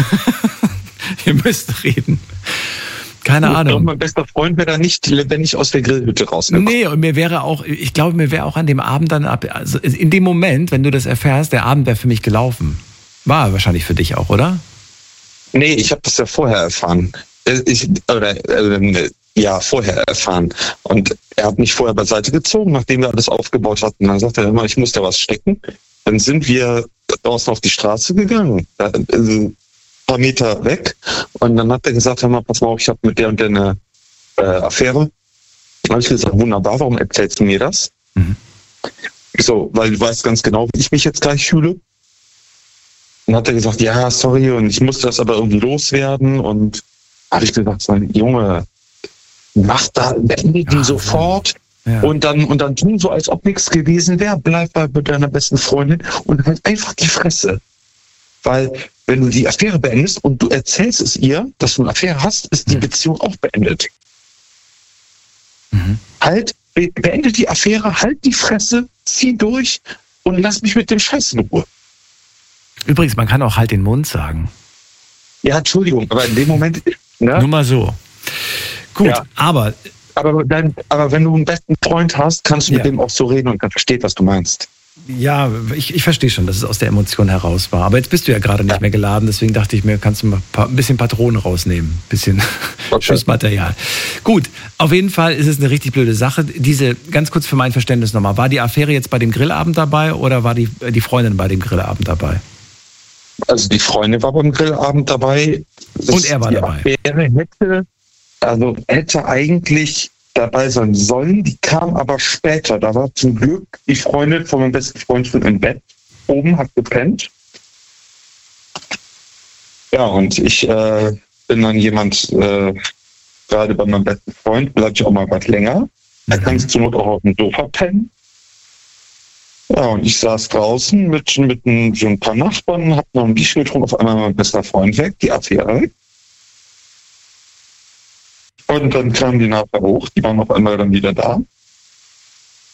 Ihr müsst reden. Keine ich glaube, Ahnung. mein bester Freund wäre da nicht lebendig aus der Grillhütte rausgekommen. Nee, und mir wäre auch, ich glaube, mir wäre auch an dem Abend dann, ab, also in dem Moment, wenn du das erfährst, der Abend wäre für mich gelaufen. War wahrscheinlich für dich auch, oder? Nee, ich habe das ja vorher erfahren. Ich, oder, äh, ja, vorher erfahren. Und er hat mich vorher beiseite gezogen, nachdem wir alles aufgebaut hatten. Dann sagt er immer, ich muss da was stecken. Dann sind wir draußen auf die Straße gegangen, da, äh, ein paar Meter weg. Und dann hat er gesagt, hör mal, pass mal auf, ich habe mit der und der eine äh, Affäre. Dann habe ich gesagt, wunderbar, warum erzählst du mir das? Mhm. So, weil du weißt ganz genau, wie ich mich jetzt gleich fühle. Dann hat er gesagt, ja, sorry, und ich musste das aber irgendwie loswerden. Und habe ich gesagt, so, Junge, mach da, beende die Ja, sofort. Ja. Und dann, und dann tun so, als ob nichts gewesen wäre. Bleib bei deiner besten Freundin und halt einfach die Fresse. Weil, wenn du die Affäre beendest und du erzählst es ihr, dass du eine Affäre hast, ist die Beziehung auch beendet. Mhm. Halt, be- beende die Affäre, halt die Fresse, zieh durch und lass mich mit dem Scheiß in Ruhe. Übrigens, man kann auch halt den Mund sagen. Ja, Entschuldigung, aber in dem Moment, ne? Nur mal so. Gut, Ja. aber Aber, dann, aber wenn du einen besten Freund hast, kannst du mit Ja. dem auch so reden und er versteht, was du meinst. Ja, ich, ich verstehe schon, dass es aus der Emotion heraus war. Aber jetzt bist du ja gerade nicht mehr geladen, deswegen dachte ich mir, kannst du mal ein bisschen Patronen rausnehmen. Ein bisschen okay. Schussmaterial. Gut, auf jeden Fall ist es eine richtig blöde Sache. Diese, ganz kurz für mein Verständnis nochmal, war die Affäre jetzt bei dem Grillabend dabei oder war die, die Freundin bei dem Grillabend dabei? Also die Freundin war beim Grillabend dabei. Und er war die dabei? Affäre hätte, also hätte eigentlich dabei sein sollen, die kam aber später. Da war zum Glück die Freundin von meinem besten Freund schon im Bett. Oben, hat gepennt. Ja, und ich äh, bin dann jemand, äh, gerade bei meinem besten Freund, bleibe ich auch mal was länger. Da kannst du zur Not auch auf dem Sofa pennen. Ja, und ich saß draußen mit, mit ein, so ein paar Nachbarn, hab noch ein Bierchen getrunken, auf einmal mein bester Freund weg, die Affäre weg. Und dann kamen die nachher hoch, die waren auf einmal dann wieder da.